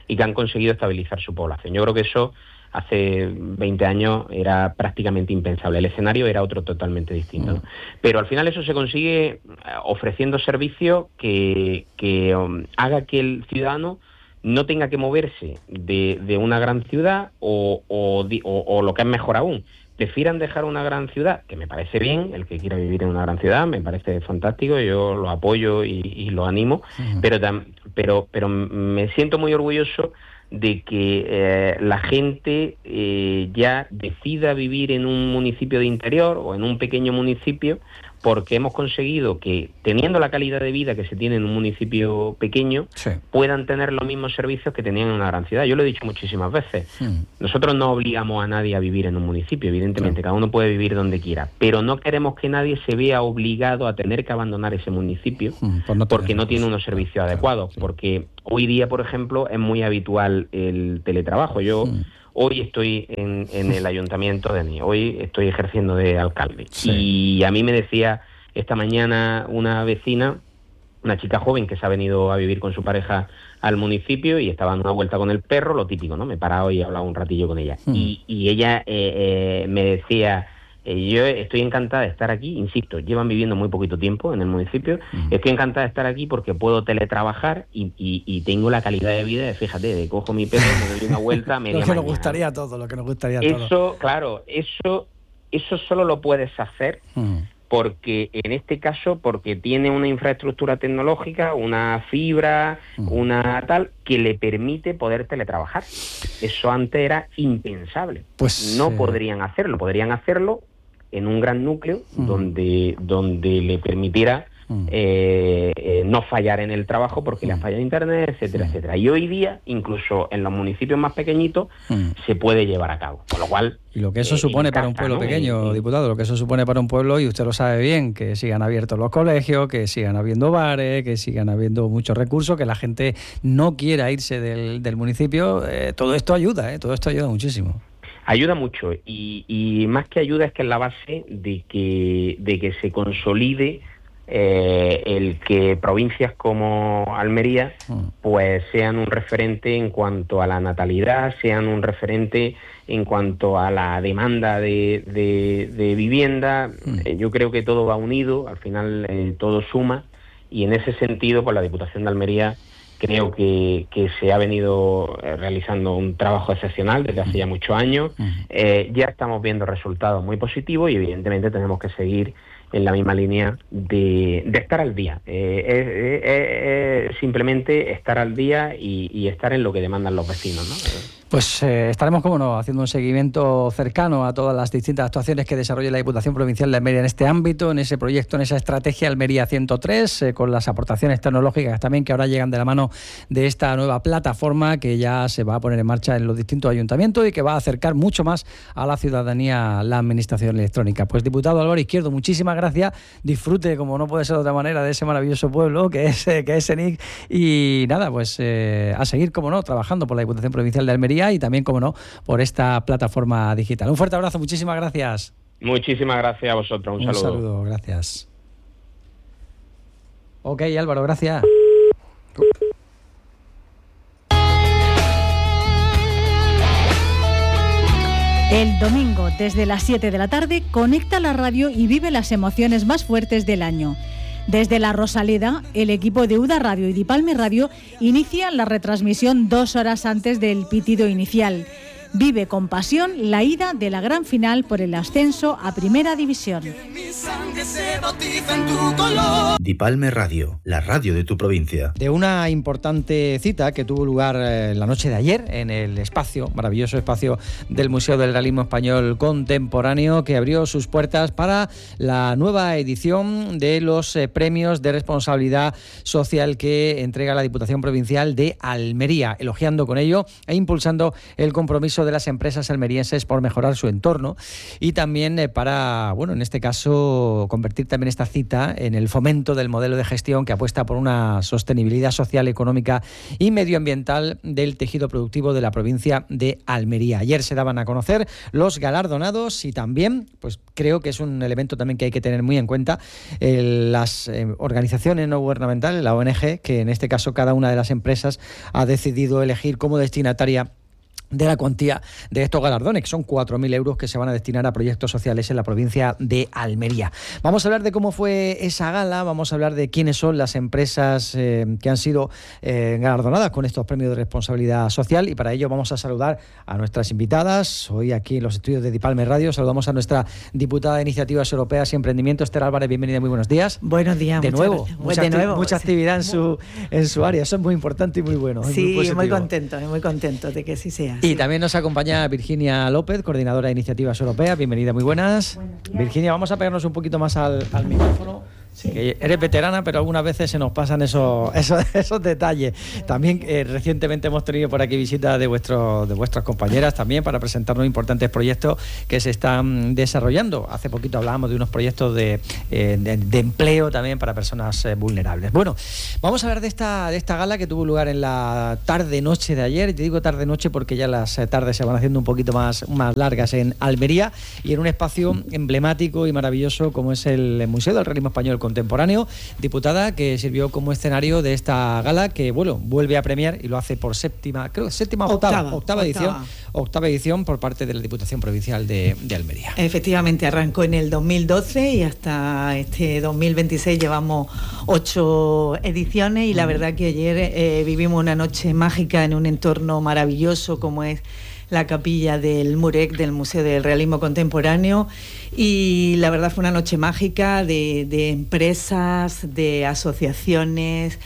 S14: y que han conseguido estabilizar su población. Yo creo que eso hace veinte años era prácticamente impensable. El escenario era otro totalmente distinto, ¿no? Pero al final eso se consigue ofreciendo servicios que, que um, haga que el ciudadano no tenga que moverse de, de una gran ciudad o, o, o, o lo que es mejor aún, prefieran dejar una gran ciudad, que me parece bien, el que quiera vivir en una gran ciudad, me parece fantástico, yo lo apoyo y, y lo animo, uh-huh. pero, pero, pero me siento muy orgulloso de que eh, la gente eh, ya decida vivir en un municipio de interior o en un pequeño municipio, porque hemos conseguido que, teniendo la calidad de vida que se tiene en un municipio pequeño, sí. puedan tener los mismos servicios que tenían en una gran ciudad. Yo lo he dicho muchísimas veces. Sí. Nosotros no obligamos a nadie a vivir en un municipio, evidentemente, sí. cada uno puede vivir donde quiera, pero no queremos que nadie se vea obligado a tener que abandonar ese municipio sí, por no porque no tiene unos servicios claro, adecuados, sí. porque hoy día, por ejemplo, es muy habitual el teletrabajo. Yo... Sí. Hoy estoy en, en el ayuntamiento de Ní, hoy estoy ejerciendo de alcalde. Sí. Y a mí me decía esta mañana una vecina, una chica joven que se ha venido a vivir con su pareja al municipio y estaba en una vuelta con el perro, lo típico, ¿no? Me he parado y he hablado un ratillo con ella. Mm. Y, y ella eh, eh, me decía... Yo estoy encantada de estar aquí, insisto, llevan viviendo muy poquito tiempo en el municipio, uh-huh. estoy encantada de estar aquí porque puedo teletrabajar y, y, y tengo la calidad de vida, de, fíjate, de cojo mi perro, me doy una vuelta, media
S1: Lo que nos
S14: mañana.
S1: gustaría todo, lo que nos gustaría
S14: eso,
S1: todo.
S14: Claro, eso, eso solo lo puedes hacer uh-huh. porque, en este caso, porque tiene una infraestructura tecnológica, una fibra, uh-huh. una tal, que le permite poder teletrabajar. Eso antes era impensable.
S1: Pues,
S14: no
S1: eh...
S14: podrían hacerlo, podrían hacerlo en un gran núcleo uh-huh. donde donde le permitiera uh-huh. eh, eh, no fallar en el trabajo porque uh-huh. le falla internet, etcétera, uh-huh. etcétera. Y hoy día, incluso en los municipios más pequeñitos, uh-huh. se puede llevar a cabo. Con lo cual...
S1: Y lo que eso eh, supone para un pueblo ¿no? pequeño, eh, diputado, lo que eso supone para un pueblo, y usted lo sabe bien, que sigan abiertos los colegios, que sigan habiendo bares, que sigan habiendo muchos recursos, que la gente no quiera irse del, del municipio, eh, todo esto ayuda, eh, todo esto ayuda muchísimo.
S14: Ayuda mucho y, y más que ayuda es que es la base de que, de que se consolide eh, el que provincias como Almería pues sean un referente en cuanto a la natalidad, sean un referente en cuanto a la demanda de, de, de vivienda. Eh, yo creo que todo va unido, al final eh, todo suma y en ese sentido pues la Diputación de Almería creo que, que se ha venido realizando un trabajo excepcional desde hace ya muchos años. Eh, ya estamos viendo resultados muy positivos y evidentemente tenemos que seguir en la misma línea de, de estar al día. Eh, eh, eh, eh, simplemente estar al día y, y estar en lo que demandan los vecinos, ¿no?
S1: Pues eh, estaremos, como no, haciendo un seguimiento cercano a todas las distintas actuaciones que desarrolla la Diputación Provincial de Almería en este ámbito, en ese proyecto, en esa estrategia Almería ciento tres, eh, con las aportaciones tecnológicas también que ahora llegan de la mano de esta nueva plataforma que ya se va a poner en marcha en los distintos ayuntamientos y que va a acercar mucho más a la ciudadanía la administración electrónica. Pues, diputado Álvaro Izquierdo, muchísimas gracias. Disfrute, como no puede ser de otra manera, de ese maravilloso pueblo que es, eh, que es Enic. Y nada, pues eh, a seguir, como no, trabajando por la Diputación Provincial de Almería y también, como no, por esta plataforma digital. Un fuerte abrazo, muchísimas gracias.
S14: Muchísimas gracias a vosotros, un,
S1: un
S14: saludo.
S1: Un saludo, gracias. Ok, Álvaro, gracias.
S2: El domingo, desde las siete de la tarde, conecta la radio y vive las emociones más fuertes del año. Desde la Rosaleda, el equipo de Uda Radio y Dipalme Radio inicia la retransmisión dos horas antes del pitido inicial. Vive con pasión la ida de la gran final por el ascenso a Primera División.
S3: Dipalme Radio, la radio de tu provincia.
S1: De una importante cita que tuvo lugar la noche de ayer en el espacio, maravilloso espacio del Museo del Realismo Español Contemporáneo, que abrió sus puertas para la nueva edición de los premios de responsabilidad social que entrega la Diputación Provincial de Almería, elogiando con ello e impulsando el compromiso de las empresas almerienses por mejorar su entorno y también eh, para, bueno, en este caso, convertir también esta cita en el fomento del modelo de gestión que apuesta por una sostenibilidad social, económica y medioambiental del tejido productivo de la provincia de Almería. Ayer se daban a conocer los galardonados y también, pues creo que es un elemento también que hay que tener muy en cuenta, eh, las eh, organizaciones no gubernamentales, la O N G, que en este caso cada una de las empresas ha decidido elegir como destinataria de la cuantía de estos galardones, que son cuatro mil euros que se van a destinar a proyectos sociales en la provincia de Almería. Vamos a hablar de cómo fue esa gala, vamos a hablar de quiénes son las empresas eh, que han sido eh, galardonadas con estos premios de responsabilidad social, y para ello vamos a saludar a nuestras invitadas. Hoy aquí en los estudios de Dipalme Radio saludamos a nuestra diputada de Iniciativas Europeas y Emprendimiento, Esther Álvarez. Bienvenida, muy buenos días.
S15: Buenos días.
S1: De nuevo, mucha,
S15: de nuevo.
S1: mucha actividad en su, en su área, eso es muy importante y muy bueno.
S15: Sí,
S1: muy,
S15: muy contento, muy contento de que sí sea.
S1: Y sí. También nos acompaña Virginia López, coordinadora de Iniciativas Europeas. Bienvenida, muy buenas. Virginia, vamos a pegarnos un poquito más al, al micrófono. Sí. Que eres veterana, pero algunas veces se nos pasan esos, esos, esos detalles. También eh, recientemente hemos tenido por aquí visitas de, vuestro, de vuestras compañeras también para presentarnos importantes proyectos que se están desarrollando. Hace poquito hablábamos de unos proyectos de, eh, de, de empleo también para personas eh, vulnerables. Bueno, vamos a hablar de esta, de esta gala que tuvo lugar en la tarde-noche de ayer. Te digo tarde-noche porque ya las tardes se van haciendo un poquito más, más largas en Almería y en un espacio emblemático y maravilloso como es el Museo del Realismo Español Contemporáneo. Diputada, que sirvió como escenario de esta gala que, bueno, vuelve a premiar y lo hace por séptima, creo séptima, octava, octava, octava edición, octava. octava edición por parte de la Diputación Provincial de, de Almería.
S15: Efectivamente, arrancó en el dos mil doce y hasta este dos mil veintiséis llevamos ocho ediciones y la verdad que ayer eh, vivimos una noche mágica en un entorno maravilloso como es la capilla del MUREC, del Museo del Realismo Contemporáneo, y la verdad fue una noche mágica de, de empresas, de asociaciones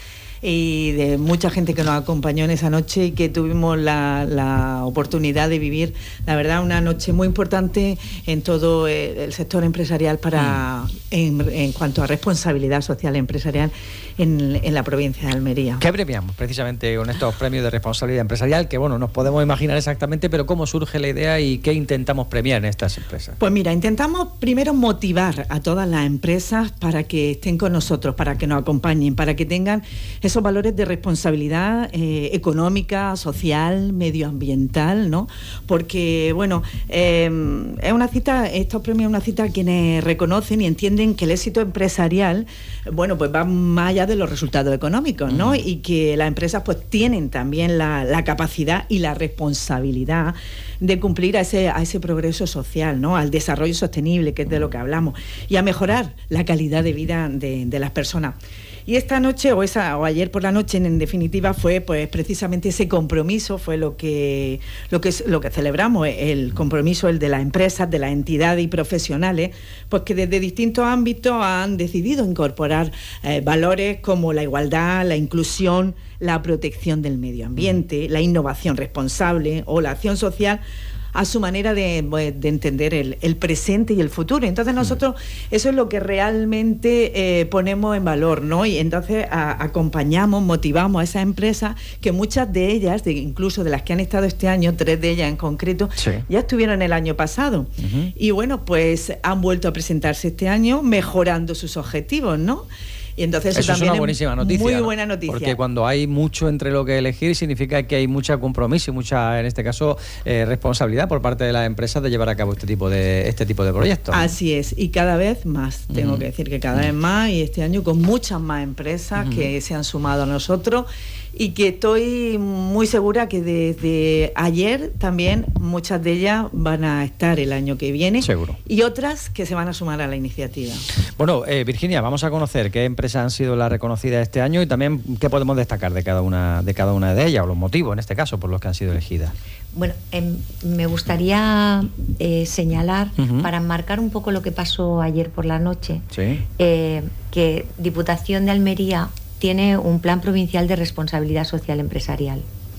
S15: y de mucha gente que nos acompañó en esa noche y que tuvimos la, la oportunidad de vivir, la verdad, una noche muy importante en todo el, el sector empresarial para mm. en, en cuanto a responsabilidad social empresarial en, en la provincia de Almería.
S1: ¿Qué premiamos precisamente con estos premios de responsabilidad empresarial? Que bueno, nos podemos imaginar exactamente, pero ¿cómo surge la idea y qué intentamos premiar en estas empresas?
S15: Pues mira, intentamos primero motivar a todas las empresas para que estén con nosotros, para que nos acompañen, para que tengan esos valores de responsabilidad eh, económica, social, medioambiental, ¿no? Porque, bueno, eh, es una cita, estos premios es una cita a quienes reconocen y entienden que el éxito empresarial, bueno, pues va más allá de los resultados económicos, ¿no? Mm. Y que las empresas pues tienen también la, la capacidad y la responsabilidad de cumplir a ese, a ese progreso social, ¿no? Al desarrollo sostenible, que es de lo que hablamos, y a mejorar la calidad de vida de, de las personas. Y esta noche, o esa o ayer por la noche, en, en definitiva, fue pues precisamente ese compromiso, fue lo que lo que lo que celebramos, el compromiso el de las empresas, de las entidades y profesionales, pues que desde distintos ámbitos han decidido incorporar eh, valores como la igualdad, la inclusión, la protección del medio ambiente, la innovación responsable o la acción social, a su manera de, de entender el, el presente y el futuro. Entonces nosotros eso es lo que realmente eh, ponemos en valor, ¿no? Y entonces a, acompañamos, motivamos a esas empresas que muchas de ellas, de, incluso de las que han estado este año, tres de ellas en concreto, sí. ya estuvieron el año pasado. Uh-huh. Y bueno, pues han vuelto a presentarse este año mejorando sus objetivos, ¿no? Y entonces eso, eso también es una buenísima noticia. Muy buena noticia.
S1: Porque cuando hay mucho entre lo que elegir, significa que hay mucho compromiso y mucha, en este caso, eh, responsabilidad por parte de las empresas de llevar a cabo este tipo de este tipo de proyectos.
S15: Así es, y cada vez más, tengo uh-huh. que decir que cada uh-huh. vez más, y este año con muchas más empresas uh-huh. que se han sumado a nosotros, y que estoy muy segura que desde ayer también muchas de ellas van a estar el año que viene.
S1: Seguro.
S15: Y otras que se van a sumar a la iniciativa.
S1: Bueno, eh, Virginia, vamos a conocer qué empresas han sido las reconocidas este año y también qué podemos destacar de cada una de cada una de ellas, o los motivos, en este caso, por los que han sido elegidas.
S16: Bueno, eh, me gustaría eh, señalar, uh-huh. para enmarcar un poco lo que pasó ayer por la noche,
S1: sí.
S16: eh, que Diputación de Almería tiene un plan provincial de responsabilidad social empresarial.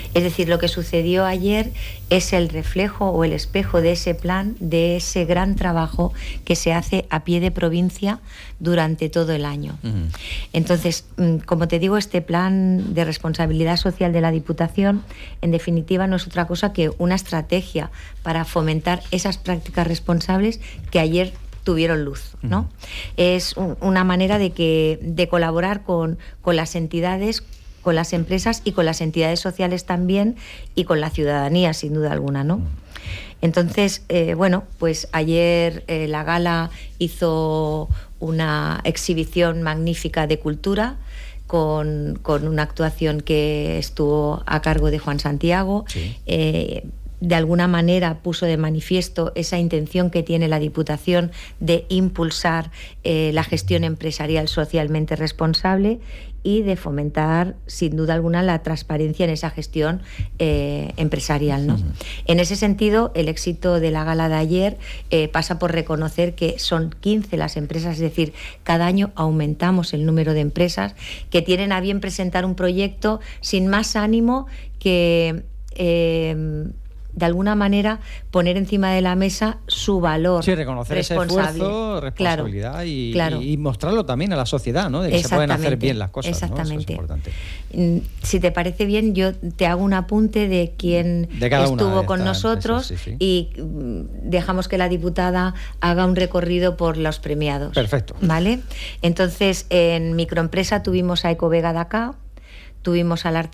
S16: Es decir, lo que sucedió ayer es el reflejo o el espejo de ese plan, de ese gran trabajo que se hace a pie de provincia durante todo el año. Uh-huh. Entonces, como te digo, este plan de responsabilidad social de la Diputación, en definitiva, no es otra cosa que una estrategia para fomentar esas prácticas responsables que ayer tuvieron luz, ¿no? Uh-huh. Es un, una manera de que de colaborar con, con las entidades, con las empresas y con las entidades sociales también, y con la ciudadanía, sin duda alguna, ¿no? Entonces, eh, bueno, pues ayer eh, la gala hizo una exhibición magnífica de cultura con, con una actuación que estuvo a cargo de Juan Santiago. Sí. Eh, de alguna manera puso de manifiesto esa intención que tiene la Diputación de impulsar eh, la gestión empresarial socialmente responsable y de fomentar, sin duda alguna, la transparencia en esa gestión eh, empresarial, ¿no? Uh-huh. En ese sentido, el éxito de la gala de ayer eh, pasa por reconocer que son quince las empresas, es decir, cada año aumentamos el número de empresas que tienen a bien presentar un proyecto sin más ánimo que Eh, de alguna manera poner encima de la mesa su valor.
S1: Sí, reconocer ese esfuerzo, responsabilidad, claro, y,
S16: claro.
S1: y mostrarlo también a la sociedad, ¿no? De que se pueden hacer bien las cosas.
S16: Exactamente.
S1: ¿No? Eso es importante.
S16: Si te parece bien, yo te hago un apunte de quién
S1: de
S16: estuvo con
S1: esta,
S16: nosotros
S1: eso, sí, sí.
S16: y dejamos que la diputada haga un recorrido por los premiados.
S1: Perfecto.
S16: ¿Vale? Entonces, en microempresa tuvimos a Ecovega de acá, tuvimos al